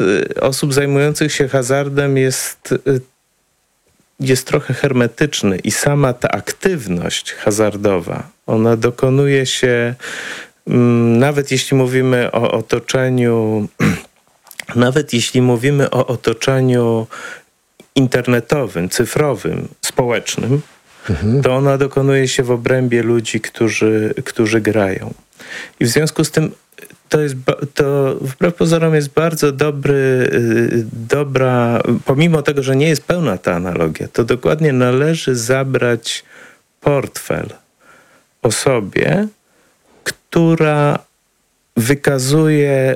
osób zajmujących się hazardem jest trochę hermetyczny i sama ta aktywność hazardowa, ona dokonuje się, nawet jeśli mówimy o otoczeniu, nawet jeśli mówimy o otoczeniu internetowym, cyfrowym, społecznym, to ona dokonuje się w obrębie ludzi, którzy grają. I w związku z tym to wbrew pozorom jest bardzo dobra, pomimo tego, że nie jest pełna ta analogia, to dokładnie należy zabrać portfel osobie, która wykazuje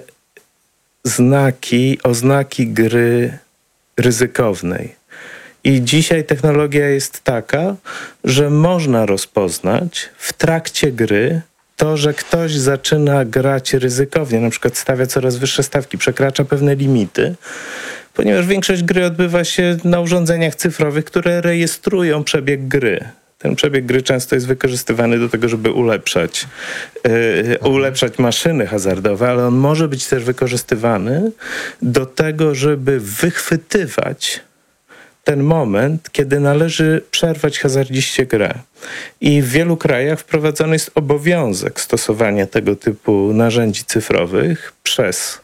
oznaki gry ryzykownej. I dzisiaj technologia jest taka, że można rozpoznać w trakcie gry to, że ktoś zaczyna grać ryzykownie, na przykład stawia coraz wyższe stawki, przekracza pewne limity, ponieważ większość gry odbywa się na urządzeniach cyfrowych, które rejestrują przebieg gry. Ten przebieg gry często jest wykorzystywany do tego, żeby ulepszać maszyny hazardowe, ale on może być też wykorzystywany do tego, żeby wychwytywać ten moment, kiedy należy przerwać hazardziście grę. I w wielu krajach wprowadzony jest obowiązek stosowania tego typu narzędzi cyfrowych przez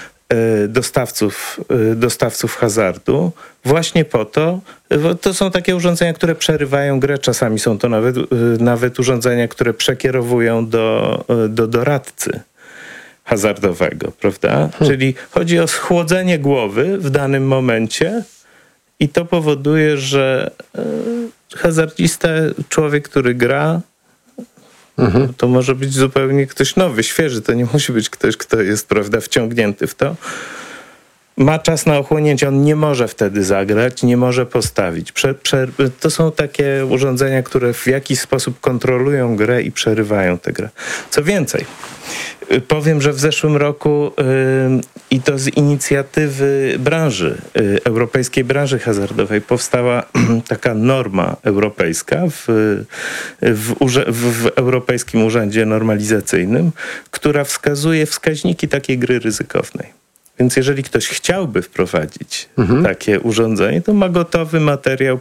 dostawców hazardu właśnie po to, bo to są takie urządzenia, które przerywają grę, czasami są to nawet urządzenia, które przekierowują do doradcy hazardowego, prawda? Czyli chodzi o schłodzenie głowy w danym momencie i to powoduje, że hazardzista, człowiek, który gra, to może być zupełnie ktoś nowy, świeży. To nie musi być ktoś, kto jest, prawda, wciągnięty w to. Ma czas na ochłonięcie, on nie może wtedy zagrać, nie może postawić. To są takie urządzenia, które w jakiś sposób kontrolują grę i przerywają tę grę. Co więcej, powiem, że w zeszłym roku i to z inicjatywy branży, europejskiej branży hazardowej, powstała taka norma europejska w Europejskim Urzędzie Normalizacyjnym, która wskazuje wskaźniki takiej gry ryzykownej. Więc jeżeli ktoś chciałby wprowadzić takie urządzenie, to ma gotowy materiał,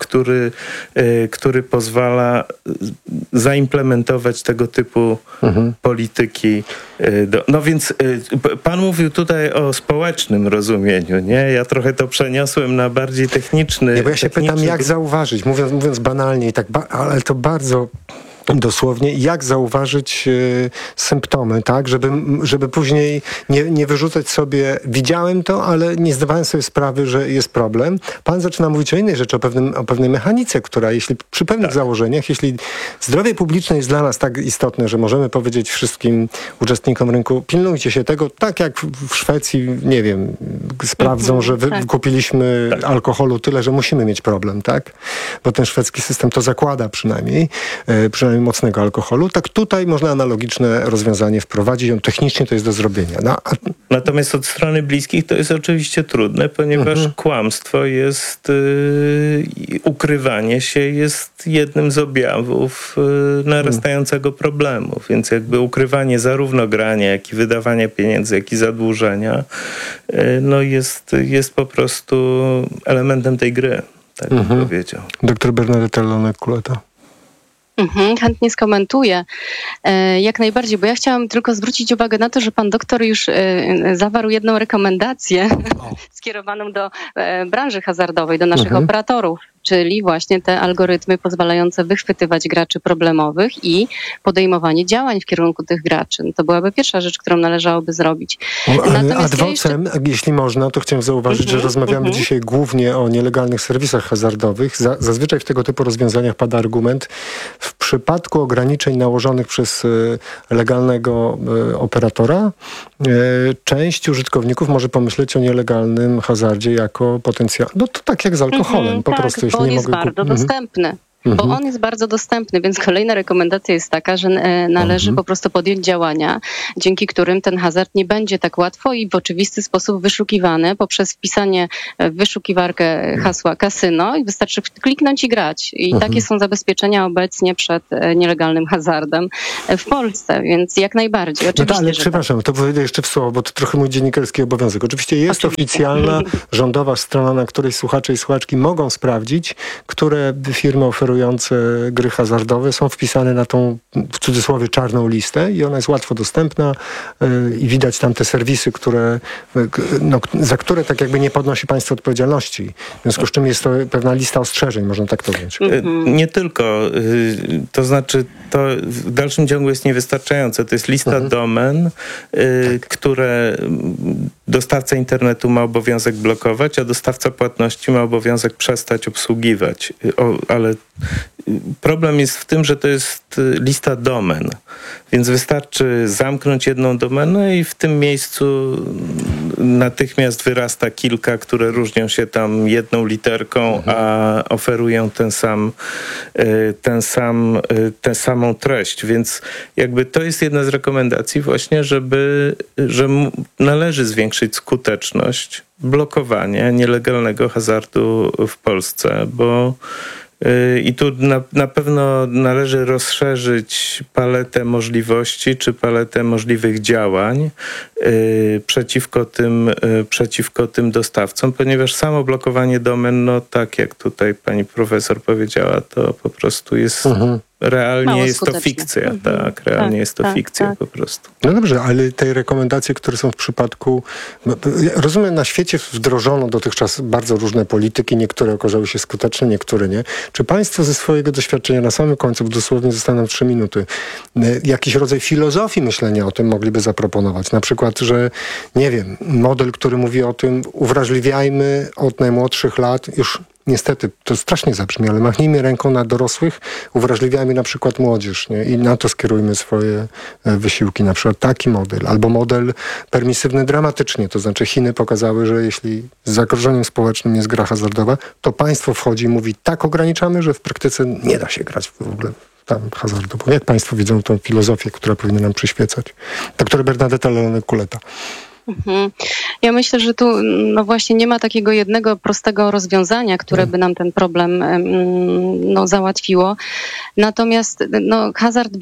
który pozwala zaimplementować tego typu polityki. No więc pan mówił tutaj o społecznym rozumieniu, nie? Ja trochę to przeniosłem na bardziej techniczny. Nie, bo ja się pytam, jak zauważyć, mówiąc banalnie, ale to bardzo dosłownie, jak zauważyć symptomy, tak, żeby później nie wyrzucać sobie, widziałem to, ale nie zdawałem sobie sprawy, że jest problem. Pan zaczyna mówić o innej rzeczy, o pewnej mechanice, która przy pewnych założeniach, jeśli zdrowie publiczne jest dla nas tak istotne, że możemy powiedzieć wszystkim uczestnikom rynku, pilnujcie się tego, tak jak w Szwecji, nie wiem, sprawdzą, że kupiliśmy alkoholu tyle, że musimy mieć problem, tak? Bo ten szwedzki system to zakłada przynajmniej mocnego alkoholu. Tak tutaj można analogiczne rozwiązanie wprowadzić. Technicznie to jest do zrobienia. Natomiast od strony bliskich to jest oczywiście trudne, ponieważ kłamstwo jest, ukrywanie się jest jednym z objawów narastającego problemu. Więc jakby ukrywanie zarówno grania, jak i wydawania pieniędzy, jak i zadłużenia, no jest po prostu elementem tej gry, tak bym powiedział. Doktor Bernadetta Lonek-Kuleta. Chętnie skomentuję. Jak najbardziej, bo ja chciałam tylko zwrócić uwagę na to, że pan doktor już zawarł jedną rekomendację skierowaną do branży hazardowej, do naszych operatorów, czyli właśnie te algorytmy pozwalające wychwytywać graczy problemowych i podejmowanie działań w kierunku tych graczy. To byłaby pierwsza rzecz, którą należałoby zrobić. Adwocem, jeśli można, to chciałem zauważyć, że rozmawiamy dzisiaj głównie o nielegalnych serwisach hazardowych. Zazwyczaj w tego typu rozwiązaniach pada argument, w przypadku ograniczeń nałożonych przez legalnego operatora, część użytkowników może pomyśleć o nielegalnym hazardzie jako potencjał. No to tak jak z alkoholem, po prostu. Bo on jest bardzo dostępny. bo on jest bardzo dostępny, więc kolejna rekomendacja jest taka, że należy po prostu podjąć działania, dzięki którym ten hazard nie będzie tak łatwo i w oczywisty sposób wyszukiwany poprzez wpisanie w wyszukiwarkę hasła kasyno i wystarczy kliknąć i grać. I takie są zabezpieczenia obecnie przed nielegalnym hazardem w Polsce, więc jak najbardziej. Oczywiście, ale że przepraszam, to powiedzieć jeszcze w słowo, bo to trochę mój dziennikarski obowiązek. Oczywiście jest oficjalna, rządowa strona, na której słuchacze i słuchaczki mogą sprawdzić, które firmy oferujące gry hazardowe są wpisane na tą, w cudzysłowie, czarną listę i ona jest łatwo dostępna i widać tam te serwisy, za które tak jakby nie podnosi państwo odpowiedzialności. W związku z czym jest to pewna lista ostrzeżeń, można tak to wziąć. Nie tylko. To znaczy, to w dalszym ciągu jest niewystarczające. To jest lista domen, które dostawca internetu ma obowiązek blokować, a dostawca płatności ma obowiązek przestać obsługiwać. Ale problem jest w tym, że to jest lista domen, więc wystarczy zamknąć jedną domenę i w tym miejscu natychmiast wyrasta kilka, które różnią się tam jedną literką, a oferują tę samą treść. Więc jakby to jest jedna z rekomendacji właśnie, że należy zwiększyć skuteczność blokowania nielegalnego hazardu w Polsce, bo i tu na pewno należy rozszerzyć paletę możliwości czy paletę możliwych działań przeciwko tym dostawcom, ponieważ samo blokowanie domen, no tak jak tutaj pani profesor powiedziała, to po prostu jest realnie jest to fikcja, tak, realnie jest to fikcja po prostu. No dobrze, ale te rekomendacje, które są w przypadku, rozumiem, na świecie wdrożono dotychczas bardzo różne polityki, niektóre okazały się skuteczne, niektóre nie. Czy państwo ze swojego doświadczenia na samym końcu, bo dosłownie zostaną 3 minuty, jakiś rodzaj filozofii myślenia o tym mogliby zaproponować? Na przykład, że nie wiem, model, który mówi o tym, uwrażliwiajmy od najmłodszych lat, już niestety to strasznie zabrzmi, ale machnijmy ręką na dorosłych, uwrażliwiajmy na przykład młodzież, nie? I na to skierujmy swoje wysiłki. Na przykład taki model, albo model permisywny dramatycznie, to znaczy Chiny pokazały, że jeśli z zagrożeniem społecznym jest gra hazardowa, to państwo wchodzi i mówi, tak ograniczamy, że w praktyce nie da się grać w ogóle tam hazardowo. Jak państwo widzą tą filozofię, która powinna nam przyświecać? Doktor Bernadetta Leone-Kuleta. Ja myślę, że tu no właśnie nie ma takiego jednego prostego rozwiązania, które by nam ten problem załatwiło. Natomiast hazard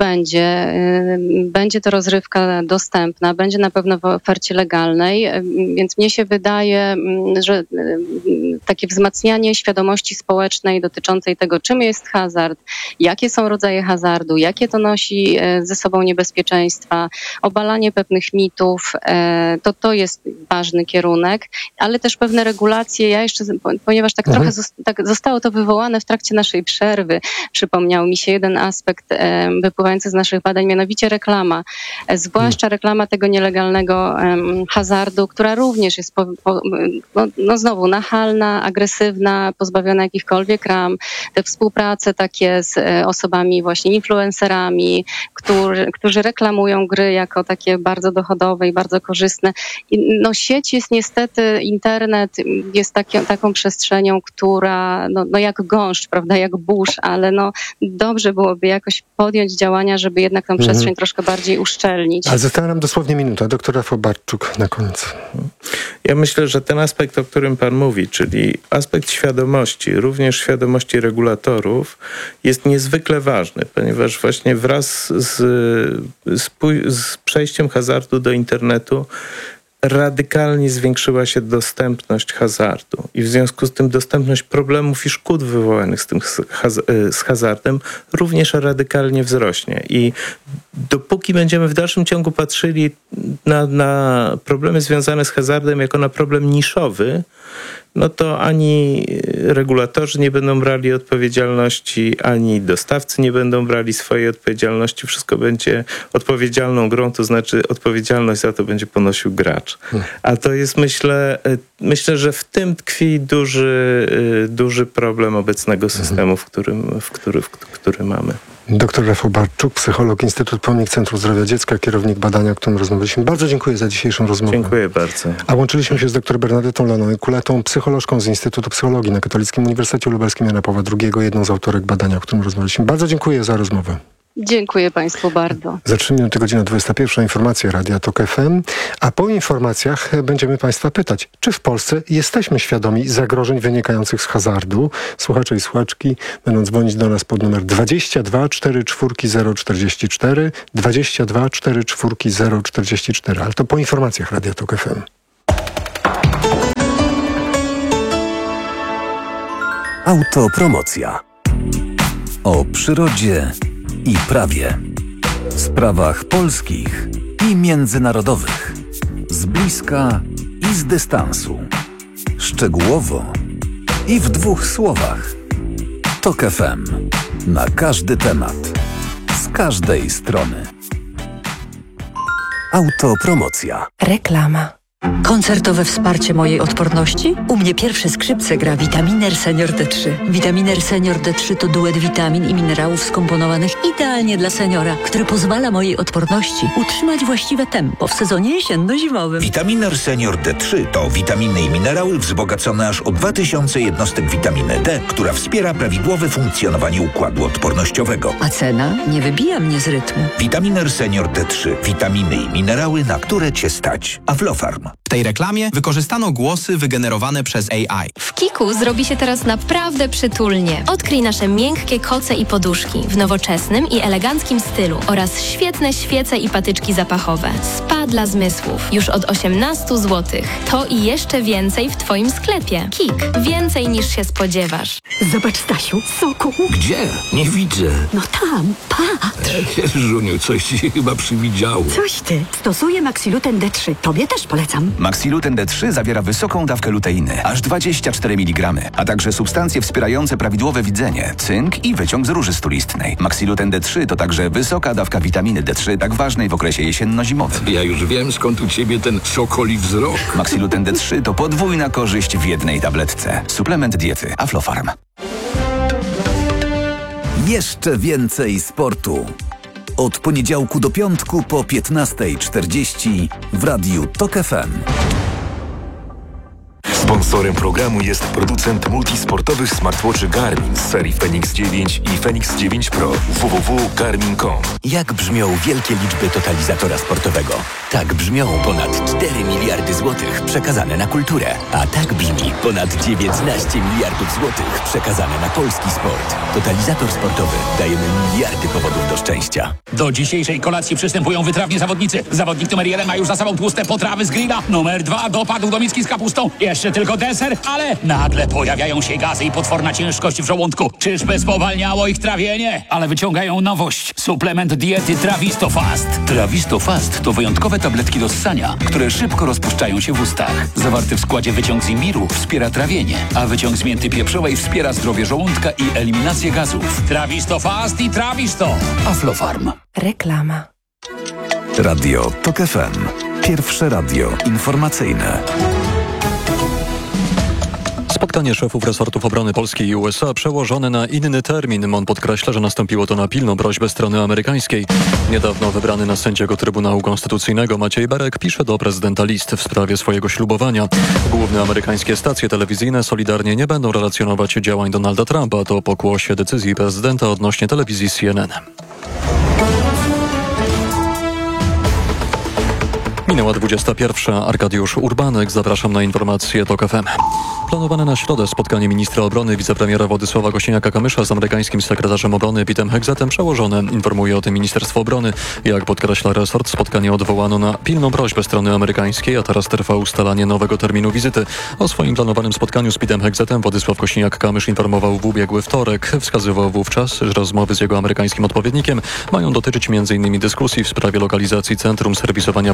będzie to rozrywka dostępna, będzie na pewno w ofercie legalnej, więc mnie się wydaje, że takie wzmacnianie świadomości społecznej dotyczącej tego, czym jest hazard, jakie są rodzaje hazardu, jakie to nosi ze sobą niebezpieczeństwa, obalanie pewnych mitów, to jest ważny kierunek, ale też pewne regulacje. Ja jeszcze, ponieważ tak trochę zostało to wywołane w trakcie naszej przerwy, przypomniał mi się jeden aspekt wypływający z naszych badań, mianowicie reklama. Zwłaszcza reklama tego nielegalnego hazardu, która również jest znowu nachalna, agresywna, pozbawiona jakichkolwiek ram. Te współprace takie z osobami właśnie influencerami, którzy reklamują gry jako takie bardzo dochodowe i bardzo korzystne. Sieć jest niestety, internet jest taką przestrzenią, która jak gąszcz, prawda, jak burz, ale dobrze byłoby jakoś podjąć działania, żeby jednak tę przestrzeń troszkę bardziej uszczelnić. Ale została nam dosłownie minuta. Doktor Rafał Bartczuk na koniec. Ja myślę, że ten aspekt, o którym pan mówi, czyli aspekt świadomości, również świadomości regulatorów, jest niezwykle ważny, ponieważ właśnie wraz z przejściem hazardu do internetu radykalnie zwiększyła się dostępność hazardu i w związku z tym dostępność problemów i szkód wywołanych z hazardem również radykalnie wzrośnie. I dopóki będziemy w dalszym ciągu patrzyli na problemy związane z hazardem jako na problem niszowy, to ani regulatorzy nie będą brali odpowiedzialności, ani dostawcy nie będą brali swojej odpowiedzialności. Wszystko będzie odpowiedzialną grą, to znaczy odpowiedzialność za to będzie ponosił gracz. A to jest, myślę, że w tym tkwi duży problem obecnego systemu, który mamy. Dr Rafał Barczuk, psycholog, Instytut Pomnik Centrum Zdrowia Dziecka, kierownik badania, o którym rozmawialiśmy. Bardzo dziękuję za dzisiejszą rozmowę. Dziękuję bardzo. A łączyliśmy się z dr Bernadetą Lanoy-Kuletą, psycholożką z Instytutu Psychologii na Katolickim Uniwersytecie Lubelskim Jana Pawła II, jedną z autorek badania, o którym rozmawialiśmy. Bardzo dziękuję za rozmowę. Dziękuję Państwu bardzo. Za 3 minuty, godzina 21. Informacje Radia Tok FM. A po informacjach będziemy Państwa pytać, czy w Polsce jesteśmy świadomi zagrożeń wynikających z hazardu. Słuchacze i słuchaczki będą dzwonić do nas pod numer 22 44 044, 22 44 044. Ale to po informacjach Radia Tok FM. Autopromocja. O przyrodzie i prawie. Sprawach polskich i międzynarodowych. Z bliska i z dystansu. Szczegółowo i w 2 słowach. Tok FM. Na każdy temat. Z każdej strony. Autopromocja. Reklama. Koncertowe wsparcie mojej odporności? U mnie pierwsze skrzypce gra Vitaminer Senior D3. Vitaminer Senior D3 to duet witamin i minerałów skomponowanych idealnie dla seniora, który pozwala mojej odporności utrzymać właściwe tempo w sezonie jesienno-zimowym. Vitaminer Senior D3 to witaminy i minerały wzbogacone aż o 2000 jednostek witaminy D, która wspiera prawidłowe funkcjonowanie układu odpornościowego. A cena nie wybija mnie z rytmu. Vitaminer Senior D3. Witaminy i minerały, na które Cię stać. Aflofarm. W tej reklamie wykorzystano głosy wygenerowane przez AI. W Kiku zrobi się teraz naprawdę przytulnie. Odkryj nasze miękkie koce i poduszki w nowoczesnym i eleganckim stylu oraz świetne świece i patyczki zapachowe. Spa dla zmysłów. Już od 18 zł. To i jeszcze więcej w Twoim sklepie. Kik. Więcej niż się spodziewasz. Zobacz, Stasiu, soku. Gdzie? Nie widzę. No tam, patrz. Żuniu, coś ci się chyba przywidziało. Coś ty. Stosuję Maxiluten D3. Tobie też polecam. Maxiluten D3 zawiera wysoką dawkę luteiny, aż 24 mg, a także substancje wspierające prawidłowe widzenie, cynk i wyciąg z róży stulistnej. Maxiluten D3 to także wysoka dawka witaminy D3, tak ważnej w okresie jesienno-zimowym. Ja już wiem, skąd u ciebie ten sokoli wzrok. Maxiluten D3 to podwójna korzyść w jednej tabletce. Suplement diety Aflofarm. Jeszcze więcej sportu. Od poniedziałku do piątku po 15:40 w Radiu Tok FM. Sponsorem programu jest producent multisportowych smartwatchy Garmin z serii Fenix 9 i Fenix 9 Pro. www.garmin.com. Jak brzmią wielkie liczby totalizatora sportowego? Tak brzmią ponad 4 miliardy złotych przekazane na kulturę. A tak brzmi ponad 19 miliardów złotych przekazane na polski sport. Totalizator sportowy. Dajemy miliardy powodów do szczęścia. Do dzisiejszej kolacji przystępują wytrawni zawodnicy. Zawodnik numer 1 ma już za sobą tłuste potrawy z grilla. Numer 2 dopadł do miski z kapustą. Jeszcze tylko deser, ale nagle pojawiają się gazy i potworna ciężkość w żołądku. Czyżby spowalniało ich trawienie? Ale wyciągają nowość. Suplement diety Trawisto Fast. Trawisto Fast to wyjątkowe tabletki do ssania, które szybko rozpuszczają się w ustach. Zawarty w składzie wyciąg z imbiru wspiera trawienie, a wyciąg z mięty pieprzowej wspiera zdrowie żołądka i eliminację gazów. Trawisto Fast i Trawisto. Aflofarm. Reklama. Radio Tok FM. Pierwsze radio informacyjne. Spotkanie szefów resortów obrony Polski i USA przełożone na inny termin. MON podkreśla, że nastąpiło to na pilną prośbę strony amerykańskiej. Niedawno wybrany na sędziego Trybunału Konstytucyjnego Maciej Berek pisze do prezydenta list w sprawie swojego ślubowania. Główne amerykańskie stacje telewizyjne solidarnie nie będą relacjonować działań Donalda Trumpa. To pokłosie decyzji prezydenta odnośnie telewizji CNN. Minęła 21. Arkadiusz Urbanek. Zapraszam na informacje TOK FM. Planowane na środę spotkanie ministra obrony wicepremiera Władysława Kosiniaka-Kamysza z amerykańskim sekretarzem obrony Petem Hegzetem przełożone. Informuje o tym Ministerstwo Obrony. Jak podkreśla resort, spotkanie odwołano na pilną prośbę strony amerykańskiej, a teraz trwa ustalanie nowego terminu wizyty. O swoim planowanym spotkaniu z Petem Hegzetem Władysław Kosiniak-Kamysz informował w ubiegły wtorek. Wskazywał wówczas, że rozmowy z jego amerykańskim odpowiednikiem mają dotyczyć m.in. dyskusji w sprawie lokalizacji centrum serwisowania pocisków do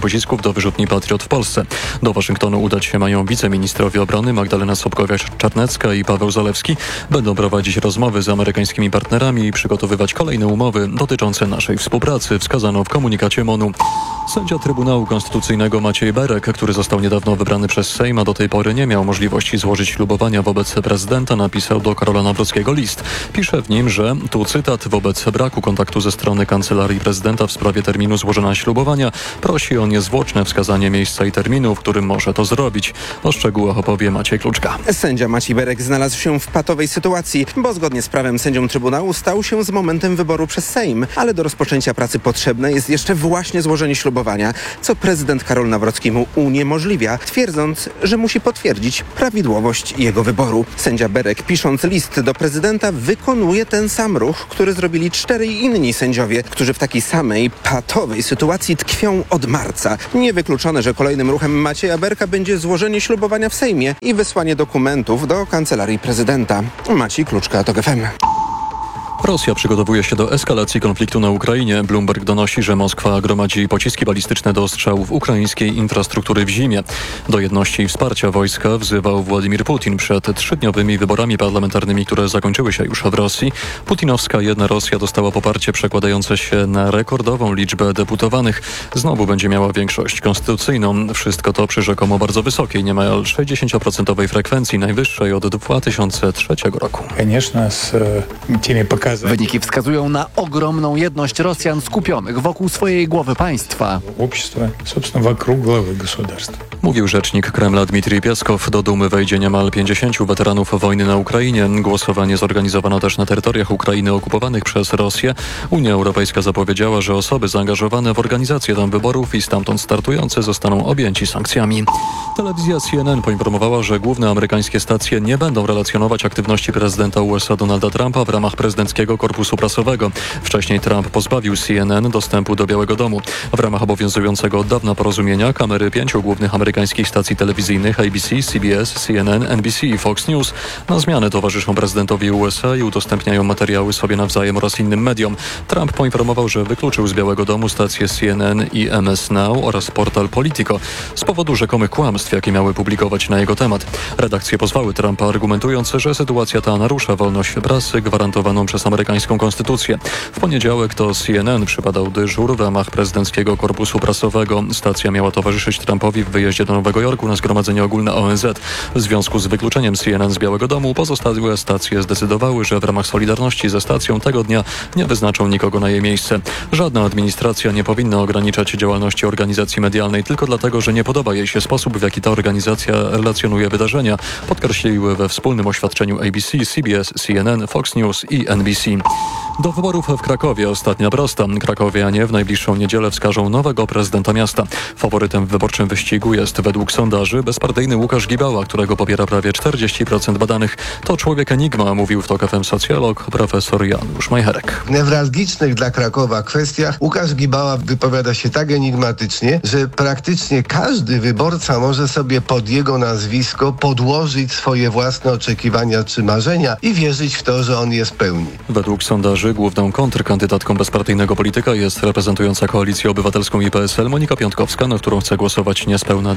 do wyrzutni Patriot w Polsce. Do Waszyngtonu udać się mają wiceministrowie obrony Magdalena Sobkowiak-Czarnecka i Paweł Zalewski. Będą prowadzić rozmowy z amerykańskimi partnerami i przygotowywać kolejne umowy dotyczące naszej współpracy, wskazano w komunikacie MON-u. Sędzia Trybunału Konstytucyjnego Maciej Berek, który został niedawno wybrany przez Sejm, a do tej pory nie miał możliwości złożyć ślubowania wobec prezydenta, napisał do Karola Nawrockiego list. Pisze w nim, że, tu cytat, wobec braku kontaktu ze strony Kancelarii Prezydenta w sprawie terminu złożenia ślubowania prosi o niezwłoczne wskazanie miejsca i terminu, w którym może to zrobić. O szczegółach opowie Maciej Kluczka. Sędzia Maciej Berek znalazł się w patowej sytuacji, bo zgodnie z prawem sędzią Trybunału stał się z momentem wyboru przez Sejm, ale do rozpoczęcia pracy potrzebne jest jeszcze właśnie złożenie ślubowania, co prezydent Karol Nawrocki mu uniemożliwia, twierdząc, że musi potwierdzić prawidłowość jego wyboru. Sędzia Berek, pisząc list do prezydenta, wykonuje ten sam ruch, który zrobili 4 inni sędziowie, którzy w takiej samej patowej sytuacji tkwią od marca. Niewykluczone, że kolejnym ruchem Macieja Berka będzie złożenie ślubowania w Sejmie i wysłanie dokumentów do Kancelarii Prezydenta. Maciej Kluczka, TOK FM. Rosja przygotowuje się do eskalacji konfliktu na Ukrainie. Bloomberg donosi, że Moskwa gromadzi pociski balistyczne do ostrzałów ukraińskiej infrastruktury w zimie. Do jedności i wsparcia wojska wzywał Władimir Putin przed 3-dniowymi wyborami parlamentarnymi, które zakończyły się już w Rosji. Putinowska jedna Rosja dostała poparcie przekładające się na rekordową liczbę deputowanych. Znowu będzie miała większość konstytucyjną. Wszystko to przy rzekomo bardzo wysokiej, niemal 60% frekwencji, najwyższej od 2003 roku. Wyniki wskazują na ogromną jedność Rosjan skupionych wokół swojej głowy państwa. Mówił rzecznik Kremla Dmitrij Pieskow. Do Dumy wejdzie niemal 50 weteranów wojny na Ukrainie. Głosowanie zorganizowano też na terytoriach Ukrainy okupowanych przez Rosję. Unia Europejska zapowiedziała, że osoby zaangażowane w organizację tam wyborów i stamtąd startujące zostaną objęci sankcjami. Telewizja CNN poinformowała, że główne amerykańskie stacje nie będą relacjonować aktywności prezydenta USA Donalda Trumpa w ramach prezydenckiego korpusu prasowego. Wcześniej Trump pozbawił CNN dostępu do Białego Domu. W ramach obowiązującego od dawna porozumienia kamery 5 głównych amerykańskich stacji telewizyjnych ABC, CBS, CNN, NBC i Fox News na zmianę towarzyszą prezydentowi USA i udostępniają materiały sobie nawzajem oraz innym mediom. Trump poinformował, że wykluczył z Białego Domu stacje CNN i MS Now oraz portal Politico z powodu rzekomych kłamstw, jakie miały publikować na jego temat. Redakcje pozwały Trumpa, argumentując, że sytuacja ta narusza wolność prasy gwarantowaną przez amerykańską konstytucję. W poniedziałek to CNN przypadał dyżur w ramach prezydenckiego korpusu prasowego. Stacja miała towarzyszyć Trumpowi w wyjeździe do Nowego Jorku na zgromadzenie ogólne ONZ. W związku z wykluczeniem CNN z Białego Domu pozostałe stacje zdecydowały, że w ramach solidarności ze stacją tego dnia nie wyznaczą nikogo na jej miejsce. Żadna administracja nie powinna ograniczać działalności organizacji medialnej tylko dlatego, że nie podoba jej się sposób, w jaki ta organizacja relacjonuje wydarzenia, podkreśliły we wspólnym oświadczeniu ABC, CBS, CNN, Fox News i NBC. Do wyborów w Krakowie ostatnia prosta. Krakowianie w najbliższą niedzielę wskażą nowego prezydenta miasta. Faworytem w wyborczym wyścigu jest według sondaży bezpartyjny Łukasz Gibała, którego popiera prawie 40% badanych. To człowiek enigma, mówił w TOK FM socjolog profesor Janusz Majcherek. W newralgicznych dla Krakowa kwestiach Łukasz Gibała wypowiada się tak enigmatycznie, że praktycznie każdy wyborca może sobie pod jego nazwisko podłożyć swoje własne oczekiwania czy marzenia i wierzyć w to, że on je spełni. Według sondaży główną kontrkandydatką bezpartyjnego polityka jest reprezentująca Koalicję Obywatelską i PSL Monika Piątkowska, na którą chce głosować niespełna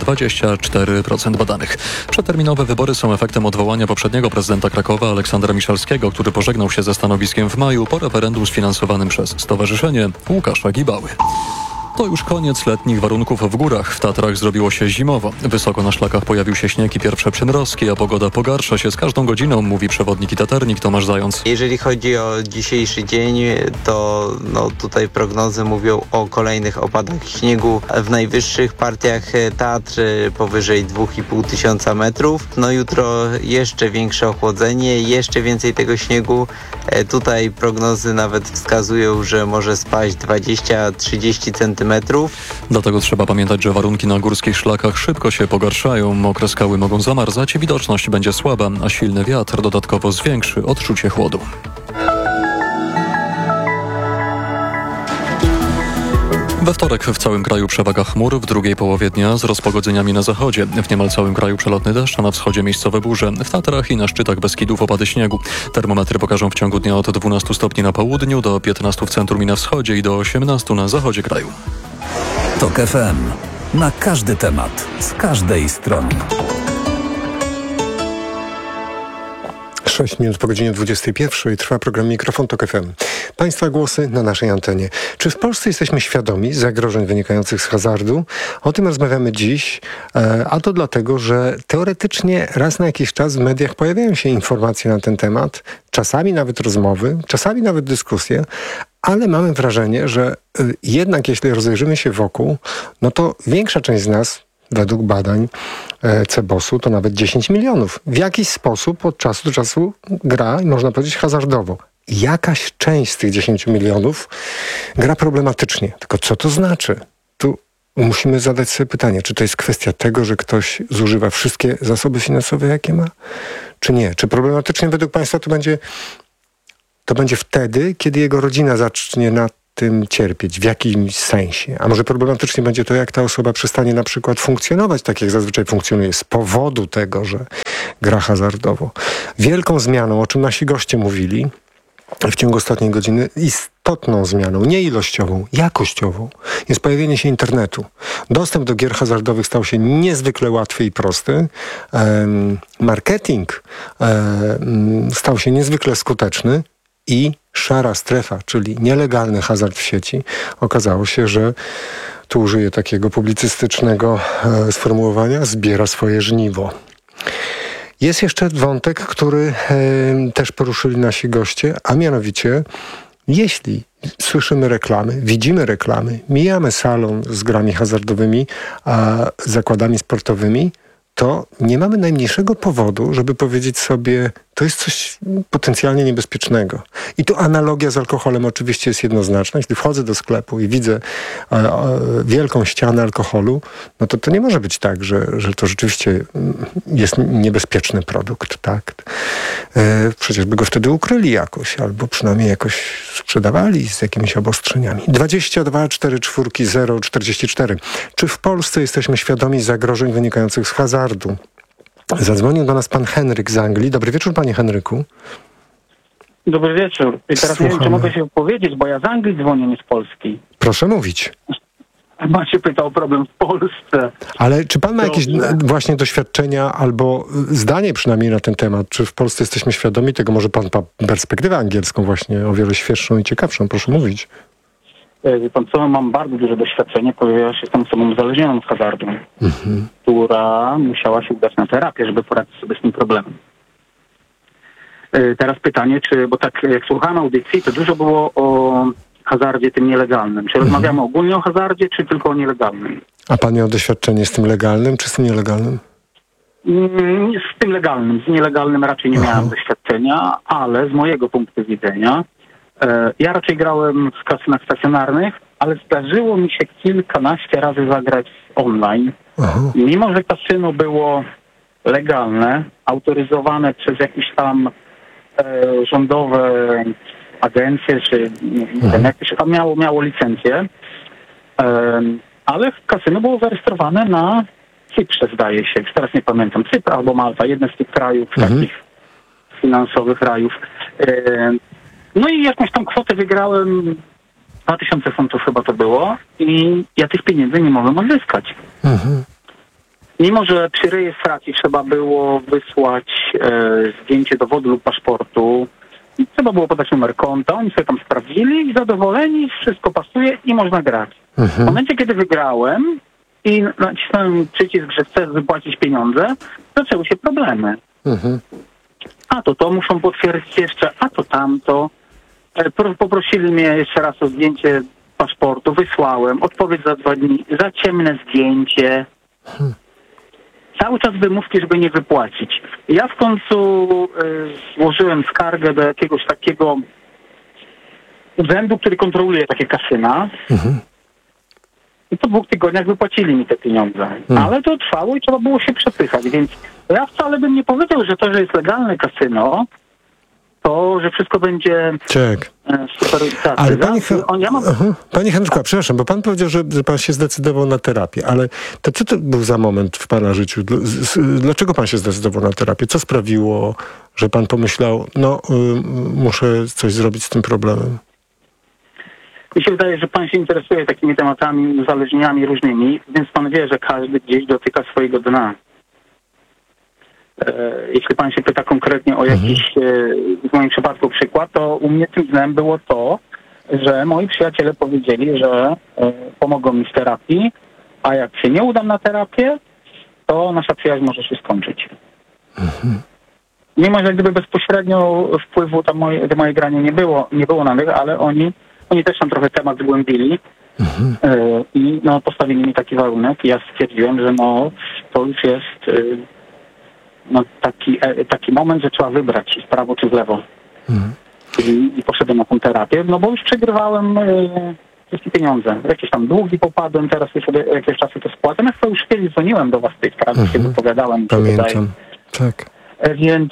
24% badanych. Przedterminowe wybory są efektem odwołania poprzedniego prezydenta Krakowa Aleksandra Miszalskiego, który pożegnał się ze stanowiskiem w maju po referendum sfinansowanym przez Stowarzyszenie Łukasza Gibały. To już koniec letnich warunków w górach. W Tatrach zrobiło się zimowo. Wysoko na szlakach pojawił się śnieg i pierwsze przymrozki, a pogoda pogarsza się z każdą godziną, mówi przewodnik i taternik Tomasz Zając. Jeżeli chodzi o dzisiejszy dzień, to tutaj prognozy mówią o kolejnych opadach śniegu w najwyższych partiach Tatr powyżej 2500 metrów. Jutro jeszcze większe ochłodzenie, jeszcze więcej tego śniegu. Tutaj prognozy nawet wskazują, że może spaść 20-30 cm. Dlatego trzeba pamiętać, że warunki na górskich szlakach szybko się pogarszają. Mokre skały mogą zamarzać i widoczność będzie słaba, a silny wiatr dodatkowo zwiększy odczucie chłodu. We wtorek w całym kraju przewaga chmur, w drugiej połowie dnia z rozpogodzeniami na zachodzie. W niemal całym kraju przelotny deszcz, a na wschodzie miejscowe burze. W Tatrach i na szczytach Beskidów opady śniegu. Termometry pokażą w ciągu dnia od 12 stopni na południu, do 15 w centrum i na wschodzie i do 18 na zachodzie kraju. TOK FM. Na każdy temat, z każdej strony. 6 minut po godzinie 21 trwa program Mikrofon Tok FM. Państwa głosy na naszej antenie. Czy w Polsce jesteśmy świadomi zagrożeń wynikających z hazardu? O tym rozmawiamy dziś, a to dlatego, że teoretycznie raz na jakiś czas w mediach pojawiają się informacje na ten temat, czasami nawet rozmowy, czasami nawet dyskusje, ale mamy wrażenie, że jednak jeśli rozejrzymy się wokół, no to większa część z nas, według badań CBOS-u, to nawet 10 milionów. W jakiś sposób od czasu do czasu gra, można powiedzieć, hazardowo. Jakaś część z tych 10 milionów gra problematycznie. Tylko co to znaczy? Tu musimy zadać sobie pytanie, czy to jest kwestia tego, że ktoś zużywa wszystkie zasoby finansowe, jakie ma? Czy nie? Czy problematycznie według Państwa to będzie wtedy, kiedy jego rodzina zacznie na tym cierpieć w jakimś sensie. A może problematycznie będzie to, jak ta osoba przestanie na przykład funkcjonować tak, jak zazwyczaj funkcjonuje, z powodu tego, że gra hazardowo. Wielką zmianą, o czym nasi goście mówili w ciągu ostatniej godziny, istotną zmianą, nie ilościową, jakościową, jest pojawienie się internetu. Dostęp do gier hazardowych stał się niezwykle łatwy i prosty. Marketing stał się niezwykle skuteczny i szara strefa, czyli nielegalny hazard w sieci, okazało się, że tu użyję takiego publicystycznego sformułowania, zbiera swoje żniwo. Jest jeszcze wątek, który też poruszyli nasi goście, a mianowicie, jeśli słyszymy reklamy, widzimy reklamy, mijamy salon z grami hazardowymi, a zakładami sportowymi, to nie mamy najmniejszego powodu, żeby powiedzieć sobie, to jest coś potencjalnie niebezpiecznego. I tu analogia z alkoholem oczywiście jest jednoznaczna. Jeśli wchodzę do sklepu i widzę wielką ścianę alkoholu, no to nie może być tak, że to rzeczywiście jest niebezpieczny produkt. Tak? Przecież by go wtedy ukryli jakoś, albo przynajmniej jakoś sprzedawali z jakimiś obostrzeniami. 22 44 044. Czy w Polsce jesteśmy świadomi zagrożeń wynikających z hazardu? Zadzwonił do nas pan Henryk z Anglii. Dobry wieczór, panie Henryku. Dobry wieczór. I teraz nie wiem, czy mogę się powiedzieć, bo ja z Anglii dzwonię, nie z Polski. Proszę mówić. Pan się pytał o problem w Polsce. Ale czy pan ma jakieś właśnie doświadczenia albo zdanie przynajmniej na ten temat? Czy w Polsce jesteśmy świadomi tego? Może pan ma perspektywę angielską właśnie o wiele świeższą i ciekawszą. Proszę mówić. Wie pan co, mam bardzo duże doświadczenie, ponieważ jestem osobą uzależnioną z hazardu, która musiała się udać na terapię, żeby poradzić sobie z tym problemem. Teraz pytanie, bo tak jak słuchałem audycji, to dużo było o hazardzie tym nielegalnym. Czy rozmawiamy ogólnie o hazardzie, czy tylko o nielegalnym? A pan miał doświadczenie z tym legalnym, czy z tym nielegalnym? Z tym legalnym. Z nielegalnym raczej nie miałem doświadczenia, ale z mojego punktu widzenia ja raczej grałem w kasynach stacjonarnych, ale zdarzyło mi się kilkanaście razy zagrać online. Mimo że kasyno było legalne, autoryzowane przez jakieś tam rządowe agencje, czy nie wiem, jak to się tam miało licencję, ale kasyno było zarejestrowane na Cyprze, zdaje się, już teraz nie pamiętam, Cypr albo Malta, jeden z tych krajów takich finansowych rajów. No i jakąś tam kwotę wygrałem, 2000 funtów chyba to było, i ja tych pieniędzy nie mogłem odzyskać. Mimo że przy rejestracji trzeba było wysłać zdjęcie dowodu lub paszportu, trzeba było podać numer konta, oni sobie tam sprawdzili i zadowoleni, wszystko pasuje i można grać. W momencie, kiedy wygrałem i nacisnąłem przycisk, że chcę wypłacić pieniądze, zaczęły się problemy. A to muszą potwierdzić jeszcze, a to tamto. Poprosili mnie jeszcze raz o zdjęcie paszportu, wysłałem, odpowiedź za 2 dni, za ciemne zdjęcie. Cały czas wymówki, żeby nie wypłacić. Ja w końcu złożyłem skargę do jakiegoś takiego urzędu, który kontroluje takie kasyna. I po 2 tygodniach wypłacili mi te pieniądze. Ale to trwało i trzeba było się przepychać, więc ja wcale bym nie powiedział, że to, że jest legalne kasyno, to, że wszystko będzie super. Ale panie Henryku, przepraszam, bo pan powiedział, że pan się zdecydował na terapię, ale to co to był za moment w pana życiu? Dlaczego pan się zdecydował na terapię? Co sprawiło, że pan pomyślał, muszę coś zrobić z tym problemem? Mi się wydaje, że pan się interesuje takimi tematami, uzależnieniami różnymi, więc pan wie, że każdy gdzieś dotyka swojego dna. Jeśli pan się pyta konkretnie o jakiś, w moim przypadku przykład, to u mnie tym dnem było to, że moi przyjaciele powiedzieli, że pomogą mi w terapii, a jak się nie udam na terapię, to nasza przyjaźń może się skończyć. Mimo, że gdyby bezpośrednio wpływu tam moje granie nie było na nich, ale oni też tam trochę temat zgłębili i no, postawili mi taki warunek i ja stwierdziłem, że no to już jest no, taki moment, że trzeba wybrać w prawo czy w lewo. I poszedłem na tą terapię, no bo już przegrywałem wszystkie pieniądze. Jakieś tam długi popadłem, teraz już sobie jakieś czasy to spłacam. Ja chyba już kiedyś dzwoniłem do was w tej sprawie, się wypowiadałem. Pamiętam, tak. Więc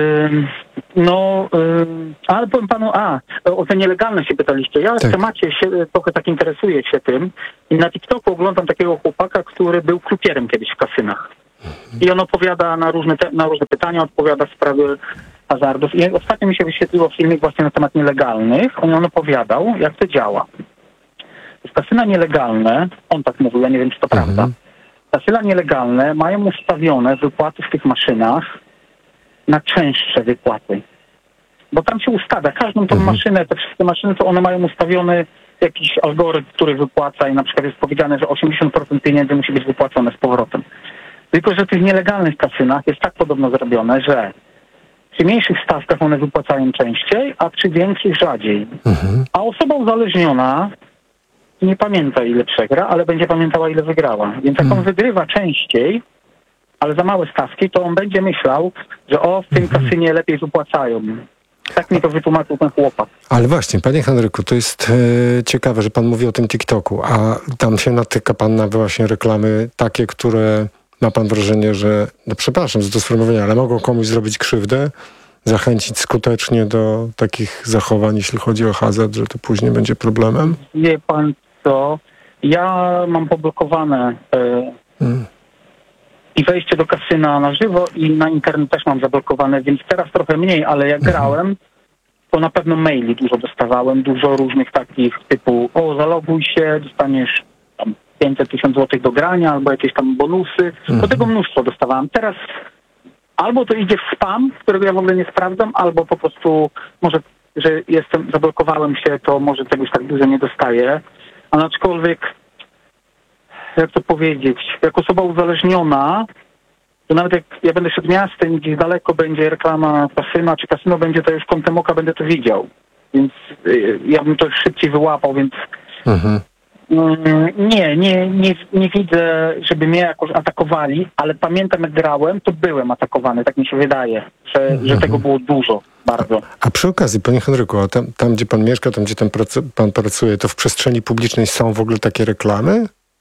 ale powiem panu, o te nielegalne się pytaliście. Ja w temacie trochę tak interesuję się tym i na TikToku oglądam takiego chłopaka, który był krupierem kiedyś w kasynach. I on opowiada na różne pytania, odpowiada w sprawie hazardów. I ostatnio mi się wyświetliło filmik właśnie na temat nielegalnych. On opowiadał, jak to działa. Kasyna nielegalne, on tak mówił, ja nie wiem, czy to prawda. Kasyna nielegalne mają ustawione wypłaty w tych maszynach na częstsze wypłaty. Bo tam się ustawia, każdą tą maszynę, te wszystkie maszyny, to one mają ustawiony jakiś algorytm, który wypłaca i na przykład jest powiedziane, że 80% pieniędzy musi być wypłacone z powrotem. Tylko że w tych nielegalnych kasynach jest tak podobno zrobione, że przy mniejszych stawkach one wypłacają częściej, a przy większych rzadziej. A osoba uzależniona nie pamięta, ile przegra, ale będzie pamiętała, ile wygrała. Więc jak on wygrywa częściej, ale za małe stawki, to on będzie myślał, że w tym kasynie lepiej wypłacają. Tak mi to wytłumaczył ten chłopak. Ale właśnie, panie Henryku, to jest ciekawe, że pan mówi o tym TikToku, a tam się natyka pan na właśnie reklamy takie, które ma pan wrażenie, że, no przepraszam za to sformułowanie, ale mogą komuś zrobić krzywdę, zachęcić skutecznie do takich zachowań, jeśli chodzi o hazard, że to później będzie problemem? Wie pan co, ja mam poblokowane i wejście do kasyna na żywo i na internet też mam zablokowane, więc teraz trochę mniej, ale jak grałem, to na pewno maili dużo dostawałem, dużo różnych takich typu zaloguj się, dostaniesz tam 500 000 złotych do grania, albo jakieś tam bonusy. Do tego mnóstwo dostawałem. Teraz albo to idzie w spam, którego ja w ogóle nie sprawdzam, albo po prostu może, że zablokowałem się, to może czegoś tak dużo nie dostaję. Ale aczkolwiek, jak to powiedzieć, jak osoba uzależniona, to nawet jak ja będę szedł miastem i gdzieś daleko będzie reklama kasyna, czy kasyno będzie, to już kątem oka będę to widział. Więc ja bym to szybciej wyłapał, więc nie widzę, żeby mnie jakoś atakowali, ale pamiętam, jak grałem, to byłem atakowany, tak mi się wydaje, że tego było dużo, bardzo. A przy okazji, panie Henryku, a tam gdzie pan mieszka, tam gdzie pan pracuje, to w przestrzeni publicznej są w ogóle takie reklamy?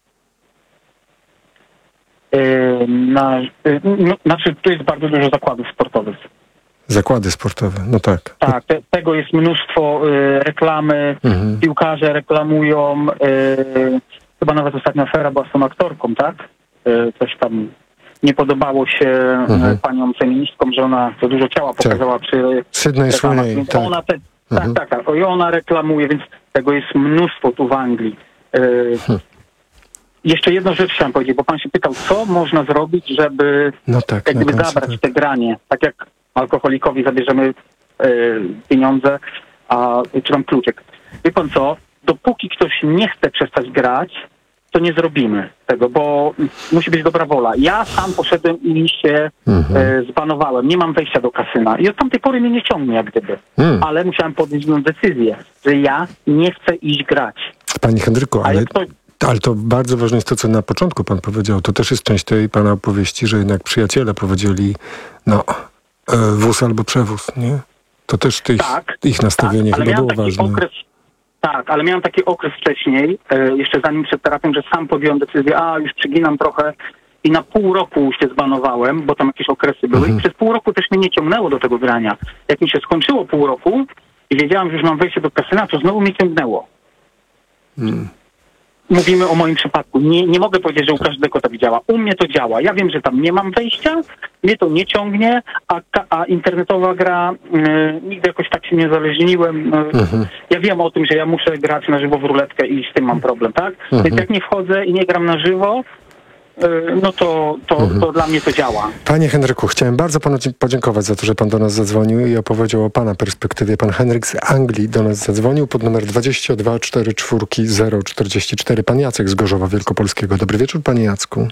Znaczy, tu jest bardzo dużo zakładów sportowych. Zakłady sportowe, no tak. Tak, tego jest mnóstwo, reklamy, piłkarze reklamują, chyba nawet ostatnia afera była z tą aktorką, tak? Coś tam nie podobało się paniom feministkom, że ona za dużo ciała pokazała przy Sydney Sweeney, tak. Tak. I ona reklamuje, więc tego jest mnóstwo tu w Anglii. Jeszcze jedną rzecz chciałem powiedzieć, bo pan się pytał, co można zrobić, żeby jak gdyby zabrać te granie. Tak jak alkoholikowi zabierzemy pieniądze, czy tam kluczyk. Wie pan co, dopóki ktoś nie chce przestać grać, to nie zrobimy tego, bo musi być dobra wola. Ja sam poszedłem i się zbanowałem. Nie mam wejścia do kasyna. I od tamtej pory mnie nie ciągnie jak gdyby. Ale musiałem podjąć decyzję, że ja nie chcę iść grać. Panie Henryku, ale to bardzo ważne jest to, co na początku pan powiedział. To też jest część tej pana opowieści, że jednak przyjaciele powiedzieli, wóz albo przewóz, nie? To też ich nastawienie chyba było ważne. Ale miałem taki okres wcześniej, jeszcze zanim przed terapią, że sam podjąłem decyzję, już przyginam trochę i na pół roku się zbanowałem, bo tam jakieś okresy były i przez pół roku też mnie nie ciągnęło do tego grania. Jak mi się skończyło pół roku i wiedziałem, że już mam wejście do kasyna, to znowu mnie ciągnęło. mówimy o moim przypadku. Nie mogę powiedzieć, że u każdego tak działa. U mnie to działa. Ja wiem, że tam nie mam wejścia, mnie to nie ciągnie, a internetowa gra, nigdy jakoś tak się nie zależniłem. Ja wiem o tym, że ja muszę grać na żywo w ruletkę i z tym mam problem, tak? Więc jak nie wchodzę i nie gram na żywo, no to dla mnie to działa. Panie Henryku, chciałem bardzo panu podziękować za to, że pan do nas zadzwonił i opowiedział o pana perspektywie. Pan Henryk z Anglii do nas zadzwonił pod numer 22 44 044. Pan Jacek z Gorzowa Wielkopolskiego. Dobry wieczór, panie Jacku.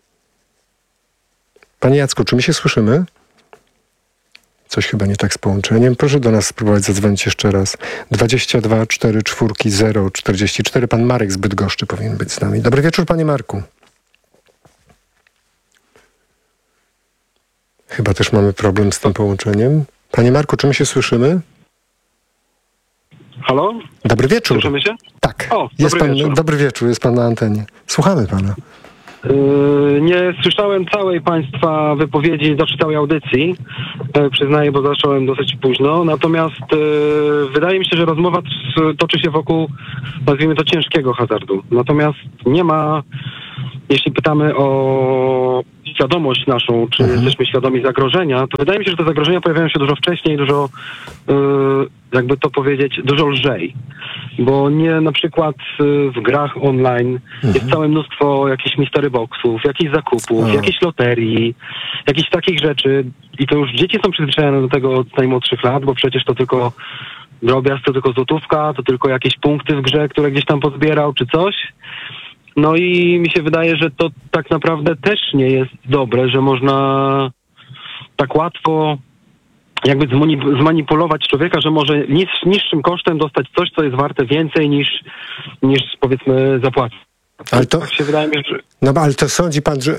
Panie Jacku, czy my się słyszymy? Coś chyba nie tak z połączeniem. Proszę do nas spróbować zadzwonić jeszcze raz. 22 44 044. Pan Marek z Bydgoszczy powinien być z nami. Dobry wieczór, panie Marku. Chyba też mamy problem z tym połączeniem. Panie Marku, czy my się słyszymy? Halo? Dobry wieczór. Słyszymy się? Tak. O, jest dobry pan, wieczór. dobry wieczór, jest pan na antenie. Słuchamy pana. Nie słyszałem całej państwa wypowiedzi do całej audycji. Przyznaję, bo zacząłem dosyć późno. Natomiast wydaje mi się, że rozmowa toczy się wokół, nazwijmy to, ciężkiego hazardu. Natomiast nie ma, jeśli pytamy o świadomość naszą, czy jesteśmy świadomi zagrożenia, to wydaje mi się, że te zagrożenia pojawiają się dużo wcześniej, dużo, jakby to powiedzieć, dużo lżej. Bo nie na przykład w grach online jest całe mnóstwo jakichś mystery boxów, jakichś zakupów, jakichś loterii, jakichś takich rzeczy. I to już dzieci są przyzwyczajone do tego od najmłodszych lat, bo przecież to tylko drobiazg, to tylko złotówka, to tylko jakieś punkty w grze, które gdzieś tam pozbierał, czy coś. No i mi się wydaje, że to tak naprawdę też nie jest dobre, że można tak łatwo jakby zmanipulować człowieka, że może niższym kosztem dostać coś, co jest warte więcej niż powiedzmy zapłacić. Ale to, tak się wydaje mi, że... No ale to sądzi pan, że...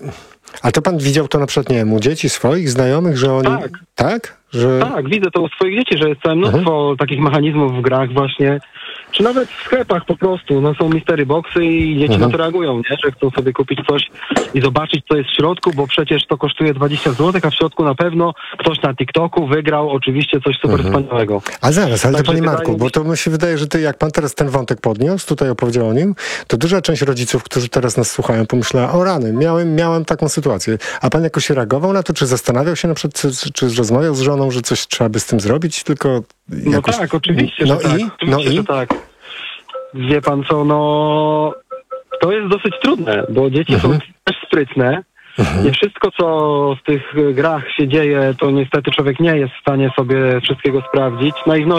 A to pan widział to na przykład, nie wiem, u dzieci swoich, znajomych, że oni... Tak. Tak? Że... Tak, widzę to u swoich dzieci, że jest całe mnóstwo takich mechanizmów w grach właśnie, czy nawet w sklepach po prostu, no są mystery boxy i dzieci na to reagują, nie? Że chcą sobie kupić coś i zobaczyć, co jest w środku, bo przecież to kosztuje 20 zł, a w środku na pewno ktoś na TikToku wygrał oczywiście coś super wspaniałego. A zaraz, ale to panie wydaje Marku, mi bo to mi się wydaje, że jak pan teraz ten wątek podniósł, tutaj opowiedział o nim, to duża część rodziców, którzy teraz nas słuchają, pomyślała, o rany, miałem taką sytuację. A pan jakoś reagował na to, czy zastanawiał się na przykład, czy rozmawiał z żoną, że coś trzeba by z tym zrobić, tylko jakoś... No tak, oczywiście, no że tak. Oczywiście, że tak. Wie pan co, no to jest dosyć trudne, bo dzieci są też sprytne. Nie wszystko, co w tych grach się dzieje, to niestety człowiek nie jest w stanie sobie wszystkiego sprawdzić.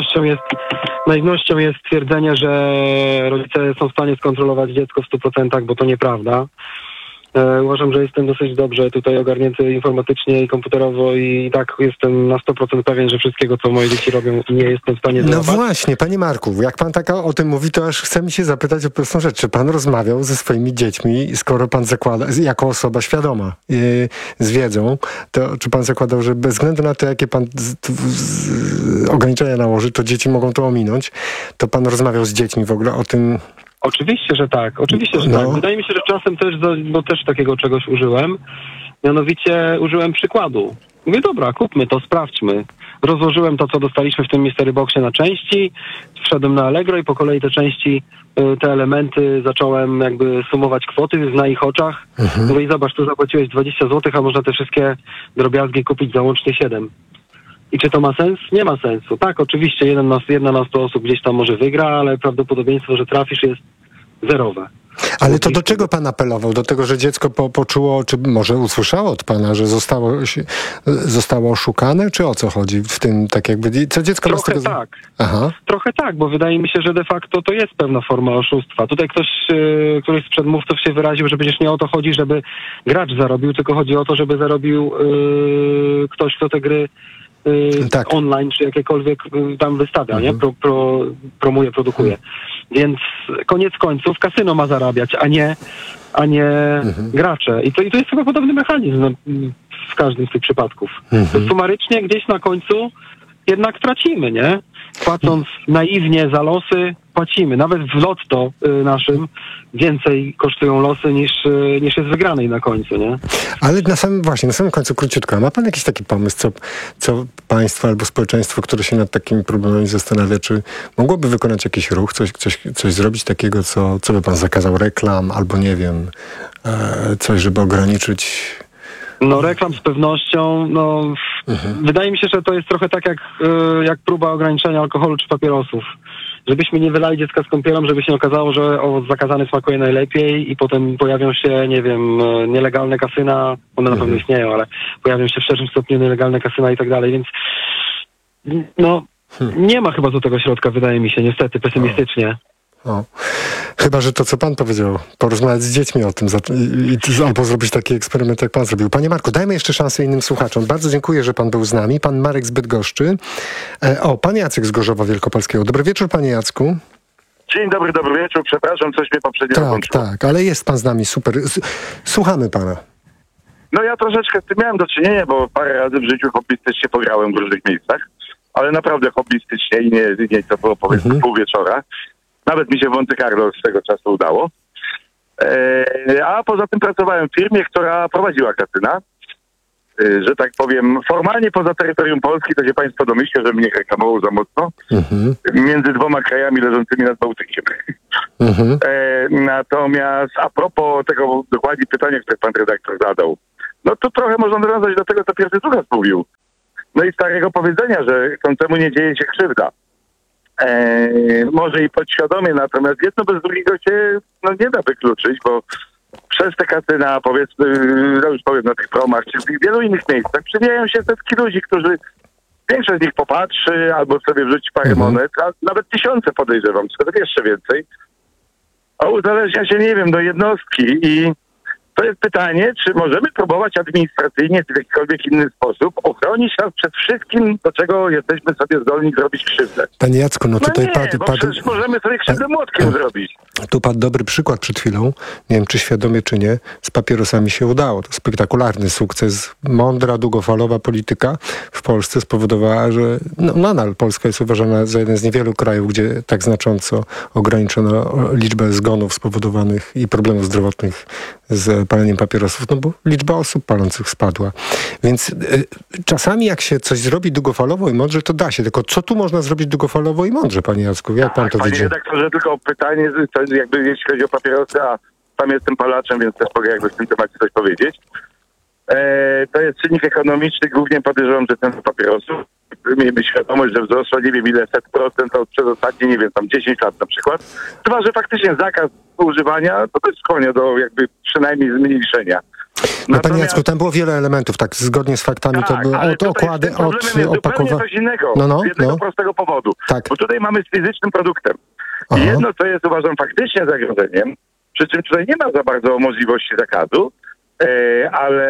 Naiwnością jest twierdzenie, że rodzice są w stanie skontrolować dziecko w 100%, bo to nieprawda. Uważam, że jestem dosyć dobrze tutaj ogarnięty informatycznie i komputerowo i tak jestem na 100% pewien, że wszystkiego, co moje dzieci robią, nie jestem w stanie załapać. No właśnie, panie Marku, jak pan tak o tym mówi, to aż chce mi się zapytać o prostą rzecz. Czy pan rozmawiał ze swoimi dziećmi, skoro pan zakłada, jako osoba świadoma, z wiedzą, to czy pan zakładał, że bez względu na to, jakie pan ograniczenia nałoży, to dzieci mogą to ominąć, to pan rozmawiał z dziećmi w ogóle o tym... Oczywiście, że tak. Oczywiście, że tak. Wydaje mi się, że czasem też, bo też takiego czegoś użyłem, mianowicie użyłem przykładu. Mówię, dobra, kupmy to, sprawdźmy. Rozłożyłem to, co dostaliśmy w tym mystery boxie na części, wszedłem na Allegro i po kolei te części, te elementy zacząłem jakby sumować kwoty na ich oczach. Mówię, i zobacz, tu zapłaciłeś 20 zł, a można te wszystkie drobiazgi kupić za łącznie 7. I czy to ma sens? Nie ma sensu. Tak, oczywiście jedna na 100 osób gdzieś tam może wygra, ale prawdopodobieństwo, że trafisz, jest zerowe. Ale to do czego pan apelował? Do tego, że dziecko poczuło, czy może usłyszało od pana, że zostało oszukane? Czy o co chodzi w tym, tak jakby, co dziecko ma z tego... Tak. Aha. Trochę tak, bo wydaje mi się, że de facto to jest pewna forma oszustwa. Tutaj któryś z przedmówców się wyraził, że przecież nie o to chodzi, żeby gracz zarobił, tylko chodzi o to, żeby zarobił ktoś, kto te gry online, czy jakiekolwiek tam wystawia, nie? Promuje, produkuje. Więc koniec końców kasyno ma zarabiać, a nie gracze. I to jest chyba podobny mechanizm w każdym z tych przypadków. Sumarycznie gdzieś na końcu jednak tracimy, nie? Płacąc naiwnie za losy, płacimy. Nawet w lotto naszym więcej kosztują losy niż jest wygranej na końcu, nie? Ale na samym końcu króciutko. Ma pan jakiś taki pomysł, co państwo albo społeczeństwo, które się nad takimi problemami zastanawia, czy mogłoby wykonać jakiś ruch, coś zrobić takiego, co by pan zakazał reklam, albo nie wiem, coś, żeby ograniczyć... No reklam z pewnością, wydaje mi się, że to jest trochę tak jak próba ograniczenia alkoholu czy papierosów. Żebyśmy nie wylali dziecka z kąpielą, żeby się nie okazało, że owoc zakazany smakuje najlepiej i potem pojawią się, nie wiem, nielegalne kasyna, one na pewno istnieją, ale pojawią się w szerszym stopniu nielegalne kasyna i tak dalej, więc nie ma chyba do tego środka, wydaje mi się, niestety, pesymistycznie. Chyba, że to, co pan powiedział, porozmawiać z dziećmi o tym albo zrobić taki eksperyment, jak pan zrobił. Panie Marku, dajmy jeszcze szansę innym słuchaczom. Bardzo dziękuję, że pan był z nami. Pan Marek z Bydgoszczy. Pan Jacek z Gorzowa Wielkopolskiego. Dobry wieczór, panie Jacku. Dzień dobry, dobry wieczór. Przepraszam, coś mnie poprzednio włączyło. Tak, ale jest pan z nami, super. Słuchamy pana. No ja troszeczkę z tym miałem do czynienia, bo parę razy w życiu hobbystycznie pograłem w różnych miejscach, ale naprawdę hobbystycznie i nie to było powiedzmy pół wieczora. Nawet mi się w Monte Carlo z tego czasu udało. A poza tym pracowałem w firmie, która prowadziła kasyna. Że tak powiem, formalnie poza terytorium Polski, to się państwo domyślą, że mnie reklamował za mocno. Między dwoma krajami leżącymi nad Bałtykiem. Natomiast a propos tego dokładnie pytania, które pan redaktor zadał, no to trochę można nawiązać do tego, co pierwszy słuchacz mówił. No i starego powiedzenia, że końcemu nie dzieje się krzywda. Może i podświadomie, natomiast jedno bez drugiego się nie da wykluczyć, bo przez te kasyna, powiedzmy, już powiem, na tych promach, czy w wielu innych miejscach przewijają się setki ludzi, którzy większość z nich popatrzy albo sobie wrzuci parę monet, a nawet tysiące podejrzewam, czy nawet jeszcze więcej. A uzależnia się, nie wiem, do jednostki i to jest pytanie, czy możemy próbować administracyjnie czy w jakikolwiek inny sposób ochronić nas przed wszystkim, do czego jesteśmy sobie zdolni zrobić krzywdę. Panie Jacku, tutaj przecież możemy sobie krzywdę młotkiem zrobić. Tu padł dobry przykład przed chwilą, nie wiem czy świadomie czy nie, z papierosami się udało. To spektakularny sukces, mądra, długofalowa polityka w Polsce spowodowała, że nadal Polska jest uważana za jeden z niewielu krajów, gdzie tak znacząco ograniczono liczbę zgonów spowodowanych i problemów zdrowotnych z paleniem papierosów, bo liczba osób palących spadła. Więc czasami jak się coś zrobi długofalowo i mądrze, to da się. Tylko co tu można zrobić długofalowo i mądrze, panie Jacku? Jak pan to widzi? Panie redaktorze, tylko pytanie, jakby jeśli chodzi o papierosy, a sam jestem palaczem, więc też mogę jakby w tym temacie coś powiedzieć. To jest czynnik ekonomiczny, głównie podejrzewam, że ten papierosów. Miejmy świadomość, że wzrosło nie wiem ile % od przez ostatnie, nie wiem, tam 10 lat na przykład. Chyba, że faktycznie zakaz używania to też skłania do jakby przynajmniej zmniejszenia. No panie Jacku, tam było wiele elementów, tak, zgodnie z faktami to były od okłady, od opakowania. Coś innego, z jednego prostego powodu. Tak. Bo tutaj mamy z fizycznym produktem. I jedno, co jest uważam faktycznie zagrożeniem, przy czym tutaj nie ma za bardzo możliwości zakazu, ale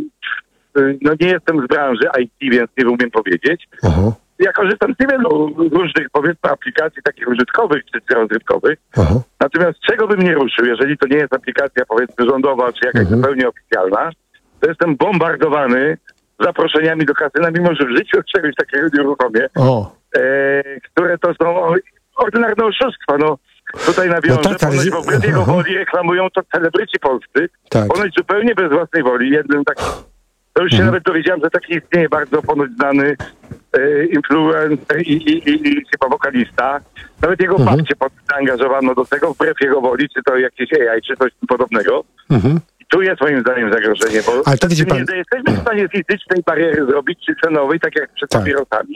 nie jestem z branży IT, więc nie umiem powiedzieć. Ja korzystam z niewielu różnych, powiedzmy, aplikacji takich użytkowych czy rozrywkowych. Natomiast czego bym nie ruszył, jeżeli to nie jest aplikacja, powiedzmy, rządowa czy jakaś zupełnie oficjalna, to jestem bombardowany zaproszeniami do kasyna, mimo że w życiu czegoś takiego nie uruchomię, które to są ordynarne oszustwa. Tutaj nawiążę, ponoć w jego woli reklamują to celebryci polscy, ponoć zupełnie bez własnej woli. Jednym takim, to już się nawet dowiedziałem, że taki istnieje bardzo ponoć znany influencer i chyba wokalista. Nawet jego babcię zaangażowano do tego, wbrew jego woli, czy to jakieś AI, czy coś podobnego. I tu jest moim zdaniem zagrożenie, bo ale to widzi pan... nie jesteśmy w stanie fizycznej bariery zrobić, czy cenowej, tak jak przed papierosami.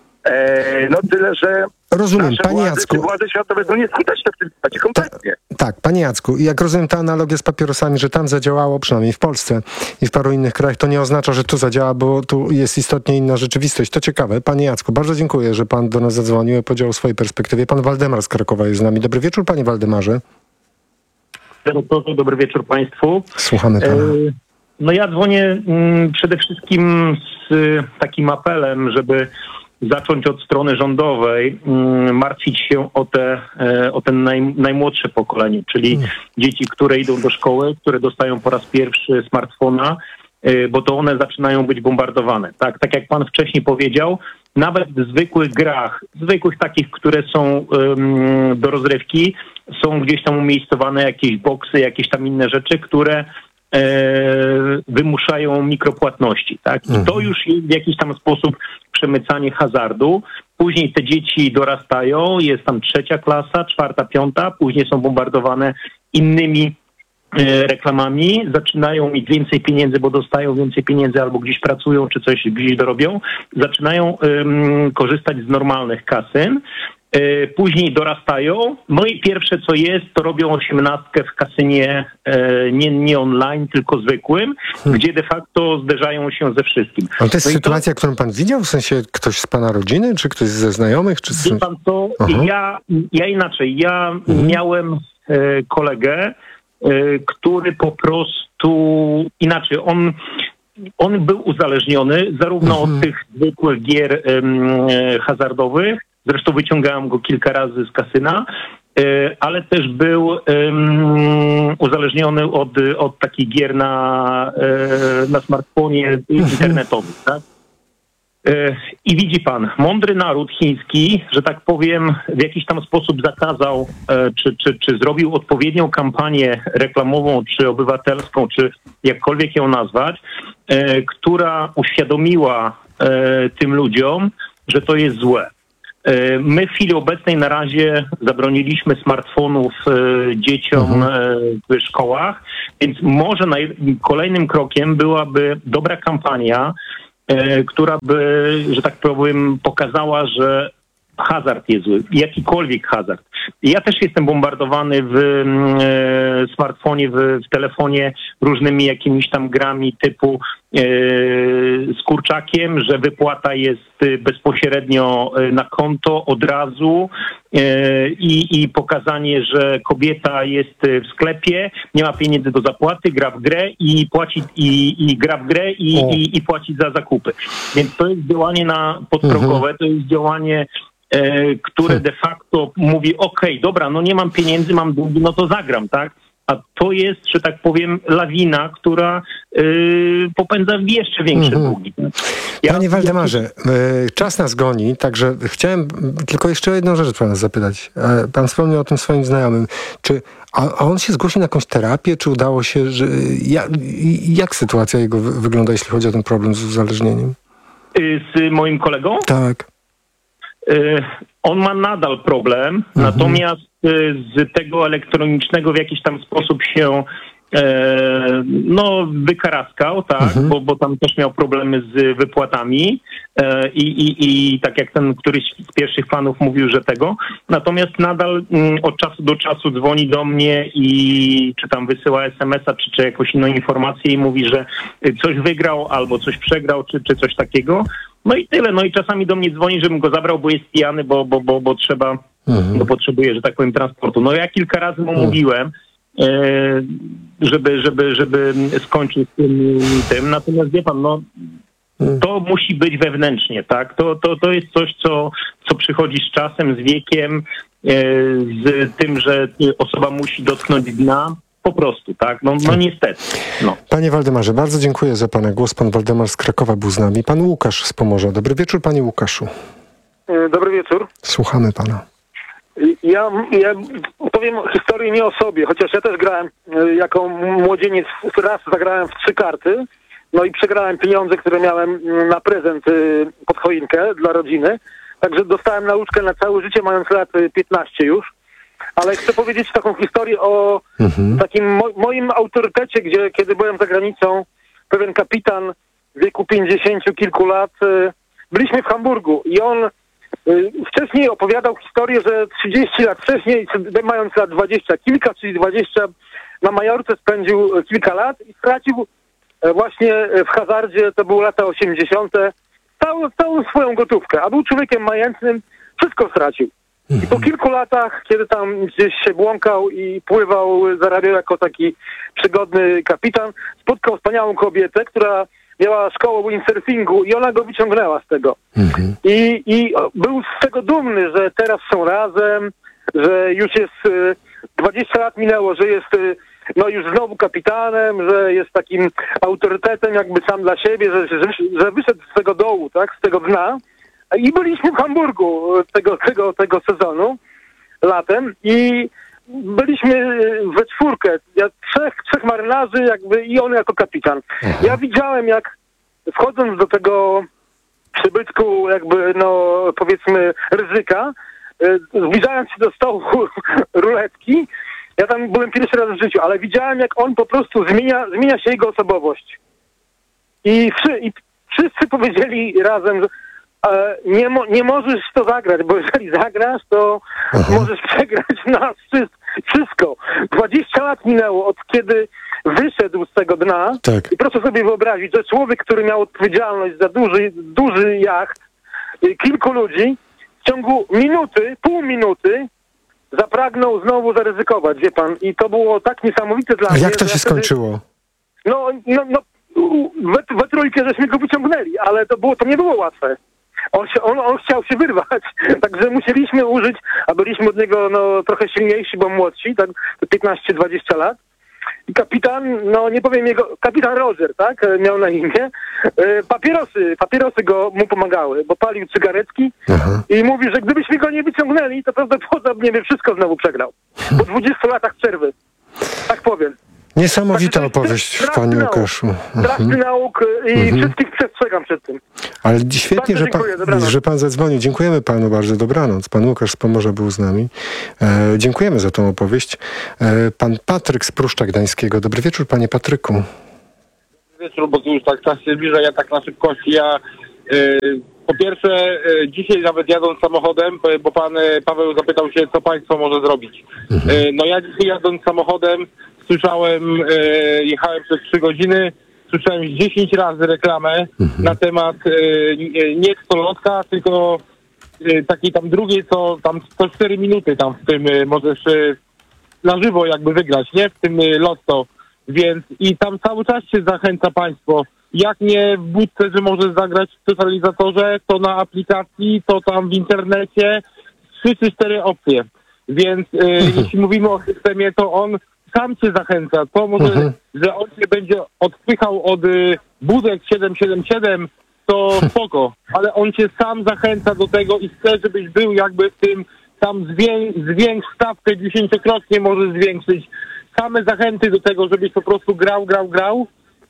Tyle, że rozumiem, nasze panie Jacku. Władze światowe są nieskuteczne w tym temacie kompletnie. Tak, panie Jacku, jak rozumiem tę analogię z papierosami, że tam zadziałało, przynajmniej w Polsce i w paru innych krajach, to nie oznacza, że tu zadziała, bo tu jest istotnie inna rzeczywistość. To ciekawe. Panie Jacku, bardzo dziękuję, że pan do nas zadzwonił i powiedział o swojej perspektywie. Pan Waldemar z Krakowa jest z nami. Dobry wieczór, panie Waldemarze. Dobry wieczór państwu. Słuchamy pana. Ja dzwonię przede wszystkim z takim apelem, żeby zacząć od strony rządowej, martwić się o te najmłodsze pokolenie, czyli dzieci, które idą do szkoły, które dostają po raz pierwszy smartfona, bo to one zaczynają być bombardowane. Tak jak pan wcześniej powiedział, nawet w zwykłych grach, zwykłych takich, które są do rozrywki, są gdzieś tam umiejscowane jakieś boksy, jakieś tam inne rzeczy, które wymuszają mikropłatności, tak? I to już jest w jakiś tam sposób przemycanie hazardu. Później te dzieci dorastają, jest tam 3. klasa, 4., 5., później są bombardowane innymi reklamami, zaczynają mieć więcej pieniędzy, bo dostają więcej pieniędzy albo gdzieś pracują, czy coś gdzieś dorobią, zaczynają korzystać z normalnych kasyn. Później dorastają, no i pierwsze co jest, to robią 18 w kasynie nie online, tylko zwykłym, gdzie de facto zderzają się ze wszystkim. Ale to jest sytuacja, którą pan widział? W sensie ktoś z pana rodziny, czy ktoś ze znajomych? Czy Wie pan co, ja inaczej, miałem kolegę, który po prostu inaczej, on był uzależniony zarówno od tych zwykłych gier hazardowych, zresztą wyciągałem go kilka razy z kasyna, ale też był uzależniony od takich gier na smartfonie internetowym, tak? I widzi pan, mądry naród chiński, że tak powiem, w jakiś tam sposób zakazał, czy zrobił odpowiednią kampanię reklamową, czy obywatelską, czy jakkolwiek ją nazwać, która uświadomiła tym ludziom, że to jest złe. My w chwili obecnej na razie zabroniliśmy smartfonów dzieciom w szkołach, więc może kolejnym krokiem byłaby dobra kampania, która by, że tak powiem, pokazała, że hazard jest zły, jakikolwiek hazard. Ja też jestem bombardowany w smartfonie, w telefonie różnymi jakimiś tam grami typu z kurczakiem, że wypłata jest bezpośrednio na konto od razu i pokazanie, że kobieta jest w sklepie, nie ma pieniędzy do zapłaty, gra w grę i płaci i gra w grę i płaci za zakupy. Więc to jest działanie podprogowe, to jest działanie, które de facto mówi, okej, dobra, no nie mam pieniędzy, mam długi, no to zagram, tak? A to jest, że tak powiem, lawina, która popędza w jeszcze większe długi. Panie Waldemarze, czas nas goni, także chciałem tylko jeszcze o jedną rzecz pana zapytać. Pan wspomniał o tym swoim znajomym. A on się zgłosił na jakąś terapię, czy udało się, jak sytuacja jego wygląda, jeśli chodzi o ten problem z uzależnieniem? Z moim kolegą? Tak. On ma nadal problem, natomiast z tego elektronicznego w jakiś tam sposób się wykaraskał, tak, bo tam też miał problemy z wypłatami i tak jak ten któryś z pierwszych panów mówił, że tego. Natomiast nadal od czasu do czasu dzwoni do mnie i czy tam wysyła SMS-a, czy jakąś inną informację i mówi, że coś wygrał albo coś przegrał, czy coś takiego. No i tyle. No i czasami do mnie dzwoni, żebym go zabrał, bo jest pijany, bo trzeba, bo potrzebuje, że tak powiem, transportu. No ja kilka razy mu mówiłem, żeby skończył z tym. Natomiast wie pan, to musi być wewnętrznie, tak? To jest coś, co przychodzi z czasem, z wiekiem, z tym, że osoba musi dotknąć dna. Po prostu, tak? No niestety. No. Panie Waldemarze, bardzo dziękuję za pana głos. Pan Waldemar z Krakowa był z nami. Pan Łukasz z Pomorza. Dobry wieczór, panie Łukaszu. Dobry wieczór. Słuchamy pana. Ja powiem historię nie o sobie, chociaż ja też grałem jako młodzieniec, raz zagrałem w 3 karty, no i przegrałem pieniądze, które miałem na prezent pod choinkę dla rodziny, także dostałem nauczkę na całe życie, mając lat 15 już. Ale chcę powiedzieć taką historię o takim moim autorytecie, kiedy byłem za granicą, pewien kapitan w wieku 50 kilku lat, byliśmy w Hamburgu i on wcześniej opowiadał historię, że 30 lat wcześniej, mając lat 20 kilka, czyli 20, na Majorce spędził kilka lat i stracił właśnie w hazardzie, to były lata 80., całą swoją gotówkę, a był człowiekiem majętnym, wszystko stracił. I po kilku latach, kiedy tam gdzieś się błąkał i pływał, zarabiał jako taki przygodny kapitan, spotkał wspaniałą kobietę, która miała szkołę windsurfingu i ona go wyciągnęła z tego. I był z tego dumny, że teraz są razem, że już jest 20 lat minęło, że jest już znowu kapitanem, że jest takim autorytetem jakby sam dla siebie, że wyszedł z tego dołu, tak, z tego dna. I byliśmy w Hamburgu tego sezonu, latem, i byliśmy we czwórkę, trzech marynarzy jakby i on jako kapitan. Ja widziałem, jak wchodząc do tego przybytku jakby, no powiedzmy, ryzyka, zbliżając się do stołu ruletki, ja tam byłem pierwszy raz w życiu, ale widziałem, jak on po prostu zmienia się jego osobowość. I wszyscy powiedzieli razem, że nie możesz to zagrać, bo jeżeli zagrasz, to możesz przegrać na wszystko. 20 lat minęło, od kiedy wyszedł z tego dna. Tak. I proszę sobie wyobrazić, że człowiek, który miał odpowiedzialność za duży jacht, kilku ludzi, w ciągu minuty, pół minuty zapragnął znowu zaryzykować, wie pan. I to było tak niesamowite dla mnie. A jak to się skończyło? No, we trójkę żeśmy go wyciągnęli, ale to nie było łatwe. On chciał się wyrwać, także musieliśmy użyć, a byliśmy od niego trochę silniejsi, bo młodsi, tak 15-20 lat. I kapitan, nie powiem kapitan Roger, tak, miał na imię. Papierosy mu pomagały, bo palił cygaretki i mówił, że gdybyśmy go nie wyciągnęli, to prawdopodobnie by wszystko znowu przegrał. Po 20 latach przerwy, tak powiem. Niesamowita opowieść, panie Łukaszu. Straszny nauk i wszystkich przestrzegam przed tym. Ale świetnie, że pan zadzwonił. Dziękujemy panu bardzo. Dobranoc. Pan Łukasz z Pomorza był z nami. Dziękujemy za tą opowieść. Pan Patryk z Pruszcza Gdańskiego. Dobry wieczór, panie Patryku. Dobry wieczór, bo tu już tak czas się zbliża, ja tak na szybkości. Po pierwsze, dzisiaj nawet jadąc samochodem, bo pan Paweł zapytał się, co państwo może zrobić. Ja dzisiaj jadąc samochodem słyszałem, jechałem przez 3 godziny, słyszałem 10 razy reklamę na temat nie 100-lotka, tylko takiej tam drugiej, co 4 minuty tam w tym możesz na żywo jakby wygrać, nie? W tym lotto. Więc i tam cały czas się zachęca państwo. Jak nie w budce, że możesz zagrać w totalizatorze, to na aplikacji, to tam w internecie. 3 czy 4 opcje. Więc jeśli mówimy o systemie, to on sam cię zachęca. To może, że on cię będzie odpychał od budek 777, to spoko. Ale on cię sam zachęca do tego i chce, żebyś był jakby w tym, tam zwiększ stawkę 10-krotnie możesz zwiększyć. Same zachęty do tego, żebyś po prostu grał.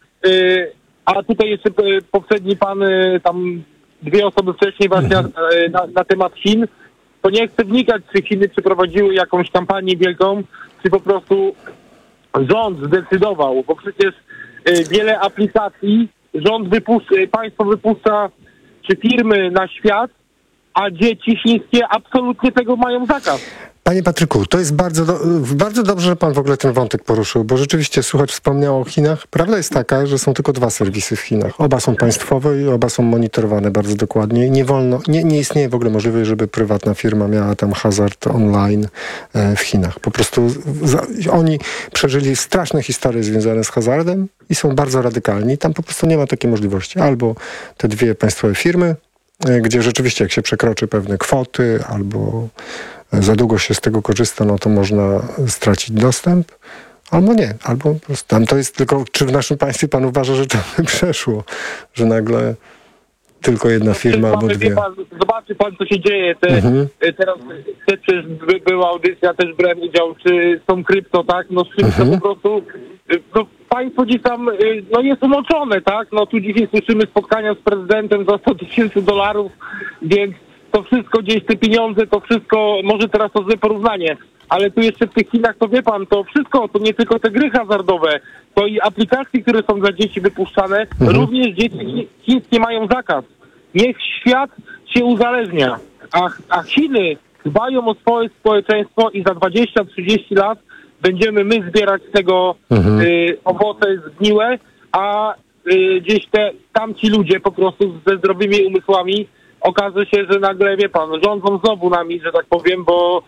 A tutaj jeszcze poprzedni pan, tam 2 osoby wcześniej właśnie na temat Chin, to nie chcę wnikać, czy Chiny przeprowadziły jakąś kampanię wielką, czy po prostu rząd zdecydował, bo przecież wiele aplikacji państwo wypuszcza, czy firmy na świat, a dzieci chińskie absolutnie tego mają zakaz. Panie Patryku, to jest bardzo dobrze, że pan w ogóle ten wątek poruszył, bo rzeczywiście słuchacz wspomniał o Chinach. Prawda jest taka, że są tylko 2 serwisy w Chinach. Oba są państwowe i oba są monitorowane bardzo dokładnie. Nie istnieje w ogóle możliwość, żeby prywatna firma miała tam hazard online w Chinach. Po prostu oni przeżyli straszne historie związane z hazardem i są bardzo radykalni. Tam po prostu nie ma takiej możliwości. Albo te 2 państwowe firmy, gdzie rzeczywiście jak się przekroczy pewne kwoty, albo za długo się z tego korzysta, to można stracić dostęp, albo nie, albo po prostu tam to jest tylko, czy w naszym państwie pan uważa, że to by przeszło, że nagle tylko jedna firma albo 2. Zobaczy pan, co się dzieje. Teraz też była audycja, też brałem udział, czy są krypto, tak? Z czym to po prostu państwo gdzieś tam jest umoczone, tak? Tu dzisiaj słyszymy spotkania z prezydentem za $100,000, więc to wszystko gdzieś, te pieniądze, to wszystko, może teraz to złe porównanie, ale tu jeszcze w tych Chinach, to wie pan, to wszystko, to nie tylko te gry hazardowe, to i aplikacje, które są dla dzieci wypuszczane, również dzieci chińskie mają zakaz. Niech świat się uzależnia, a Chiny dbają o swoje społeczeństwo i za 20-30 lat będziemy my zbierać z tego owoce zgniłe, a gdzieś tamci ludzie po prostu ze zdrowymi umysłami okaże się, że nagle, wie pan, rządzą znowu nami, że tak powiem, bo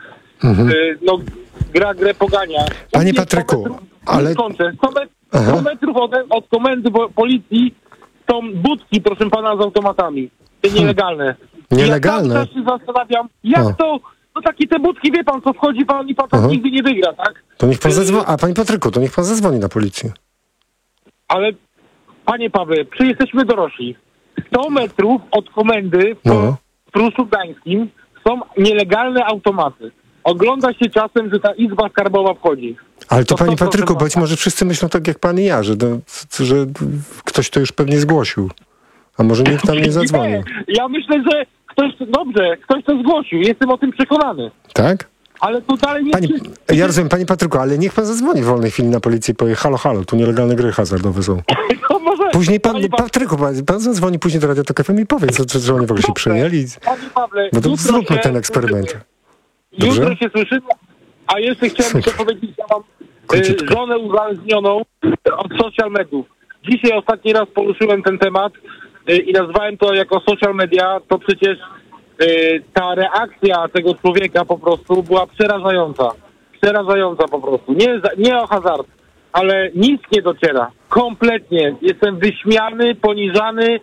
grę pogania. Panie Patryku, ale... 100 metrów od komendy policji są budki, proszę pana, z automatami. Te nielegalne. Nielegalne? Ja się zastanawiam, jak to... takie te budki, wie pan, co wchodzi pan i pan tam nigdy nie wygra, tak? To niech pan zadzwoni. A panie Patryku, to niech pan zadzwoni na policję. Ale, panie Paweł, czy jesteśmy dorośli? 100 metrów od komendy w Pruszu Gdańskim są nielegalne automaty. Ogląda się czasem, że ta Izba Skarbowa wchodzi. Ale to panie Patryku, być może wszyscy myślą tak jak pan i ja, że ktoś to już pewnie zgłosił. A może nikt tam nie zadzwonił. Nie, ja myślę, że ktoś to zgłosił. Jestem o tym przekonany. Tak? Ale to dalej nie... Ja rozumiem, panie Patryku, ale niech pan zadzwoni w wolnej chwili na policję i powie, halo, tu nielegalne gry hazardowe są. No może, później Patryku, pan zadzwoni później do Radia Tok FM i powie, że oni w ogóle się przejęli. Panie Pawle, no to zróbmy ten eksperyment. Dobrze? Jutro się słyszymy, a jeszcze chciałem jeszcze powiedzieć, że mam żonę uzależnioną od social mediów. Dzisiaj ostatni raz poruszyłem ten temat i nazwałem to jako social media, to przecież ta reakcja tego człowieka po prostu była przerażająca. Przerażająca po prostu. Nie o hazard, ale nic nie dociera. Kompletnie. Jestem wyśmiany, poniżany,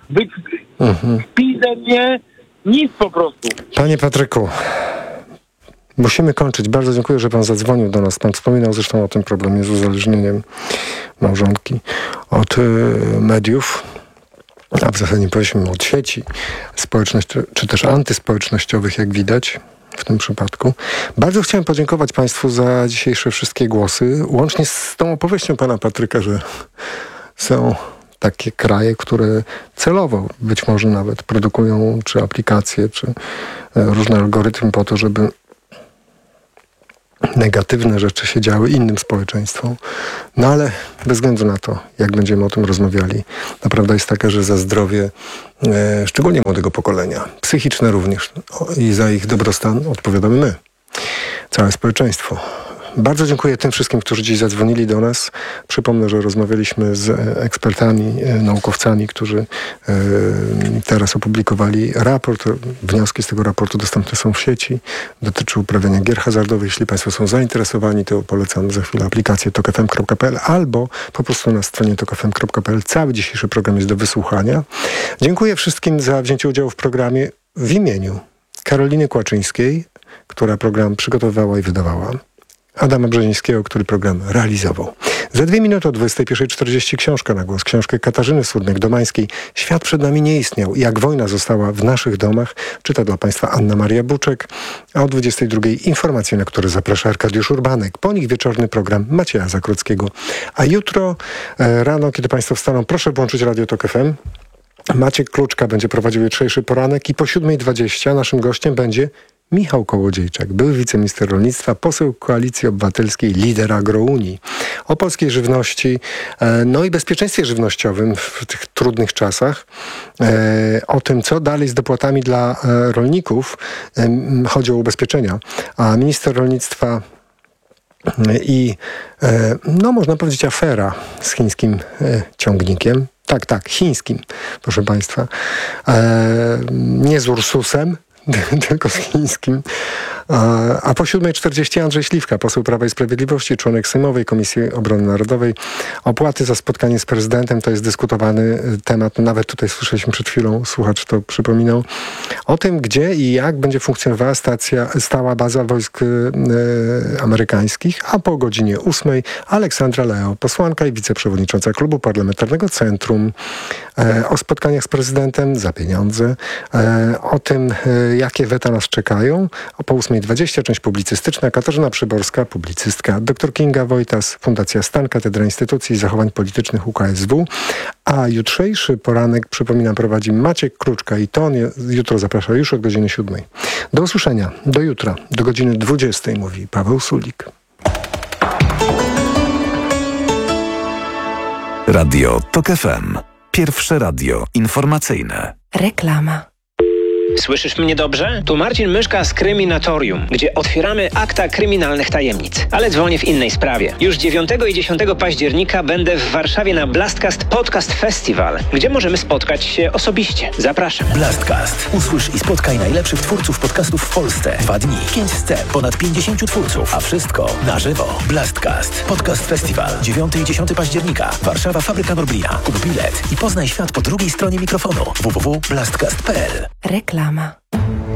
wpizę mnie, nic po prostu. Panie Patryku, musimy kończyć. Bardzo dziękuję, że pan zadzwonił do nas. Pan wspominał zresztą o tym problemie z uzależnieniem małżonki od mediów, a w zasadzie powiedzmy od sieci czy też antyspołecznościowych, jak widać w tym przypadku. Bardzo chciałem podziękować państwu za dzisiejsze wszystkie głosy, łącznie z tą opowieścią pana Patryka, że są takie kraje, które celowo być może nawet produkują czy aplikacje, czy różne algorytmy po to, żeby negatywne rzeczy się działy innym społeczeństwom. No ale bez względu na to, jak będziemy o tym rozmawiali, prawda jest taka, że za zdrowie szczególnie młodego pokolenia, psychiczne również i za ich dobrostan odpowiadamy my, całe społeczeństwo. Bardzo dziękuję tym wszystkim, którzy dziś zadzwonili do nas. Przypomnę, że rozmawialiśmy z ekspertami, naukowcami, którzy teraz opublikowali raport. Wnioski z tego raportu dostępne są w sieci. Dotyczy uprawiania gier hazardowych. Jeśli państwo są zainteresowani, to polecam za chwilę aplikację tokfm.pl albo po prostu na stronie tokfm.pl. Cały dzisiejszy program jest do wysłuchania. Dziękuję wszystkim za wzięcie udziału w programie w imieniu Karoliny Kłaczyńskiej, która program przygotowywała i wydawała, Adama Brzezińskiego, który program realizował. Za 2 minuty o 21:40 książka na głos. Książkę Katarzyny Słodnek-Domańskiej Świat przed nami nie istniał. Jak wojna została w naszych domach. Czyta dla państwa Anna Maria Buczek. A o 22:00 informacje, na które zaprasza Arkadiusz Urbanek. Po nich wieczorny program Macieja Zakróckiego. A jutro rano, kiedy państwo wstaną, proszę włączyć Radio Tok FM. Maciek Kluczka będzie prowadził jutrzejszy poranek i po 7:20 naszym gościem będzie Michał Kołodziejczak, były wiceminister rolnictwa, poseł Koalicji Obywatelskiej, lider Agrounii. O polskiej żywności, no i bezpieczeństwie żywnościowym w tych trudnych czasach. O tym, co dalej z dopłatami dla rolników. Chodzi o ubezpieczenia. A minister rolnictwa i, no można powiedzieć, afera z chińskim ciągnikiem. Tak, chińskim, proszę państwa. Nie z Ursusem, tylko z chińskim. A po 7:40 Andrzej Śliwka, poseł Prawa i Sprawiedliwości, członek Sejmowej Komisji Obrony Narodowej. Opłaty za spotkanie z prezydentem to jest dyskutowany temat. Nawet tutaj słyszeliśmy przed chwilą, słuchacz to przypominał, o tym, gdzie i jak będzie funkcjonowała stała baza wojsk amerykańskich. A po godzinie 8:00 Aleksandra Leo, posłanka i wiceprzewodnicząca Klubu Parlamentarnego Centrum, o spotkaniach z prezydentem za pieniądze, o tym, jakie weta nas czekają. Po 8:20 część publicystyczna. Katarzyna Przyborska, publicystka. Dr Kinga Wojtas, Fundacja Stan, Katedra Instytucji i Zachowań Politycznych UKSW. A jutrzejszy poranek, przypominam, prowadzi Maciek Kluczka i to on jutro zaprasza już od godziny 7:00. Do usłyszenia. Do jutra. Do godziny 20:00, mówi Paweł Sulik. Radio Tok FM. Pierwsze radio informacyjne. Reklama. Słyszysz mnie dobrze? Tu Marcin Myszka z Kryminatorium, gdzie otwieramy akta kryminalnych tajemnic. Ale dzwonię w innej sprawie. Już 9 i 10 października będę w Warszawie na Blastcast Podcast Festival, gdzie możemy spotkać się osobiście. Zapraszam. Blastcast. Usłysz i spotkaj najlepszych twórców podcastów w Polsce. 2 dni, 5 scen, ponad 50 twórców, a wszystko na żywo. Blastcast Podcast Festival. 9 i 10 października. Warszawa, Fabryka Norblina. Kup bilet i poznaj świat po drugiej stronie mikrofonu. www.blastcast.pl. Reklama.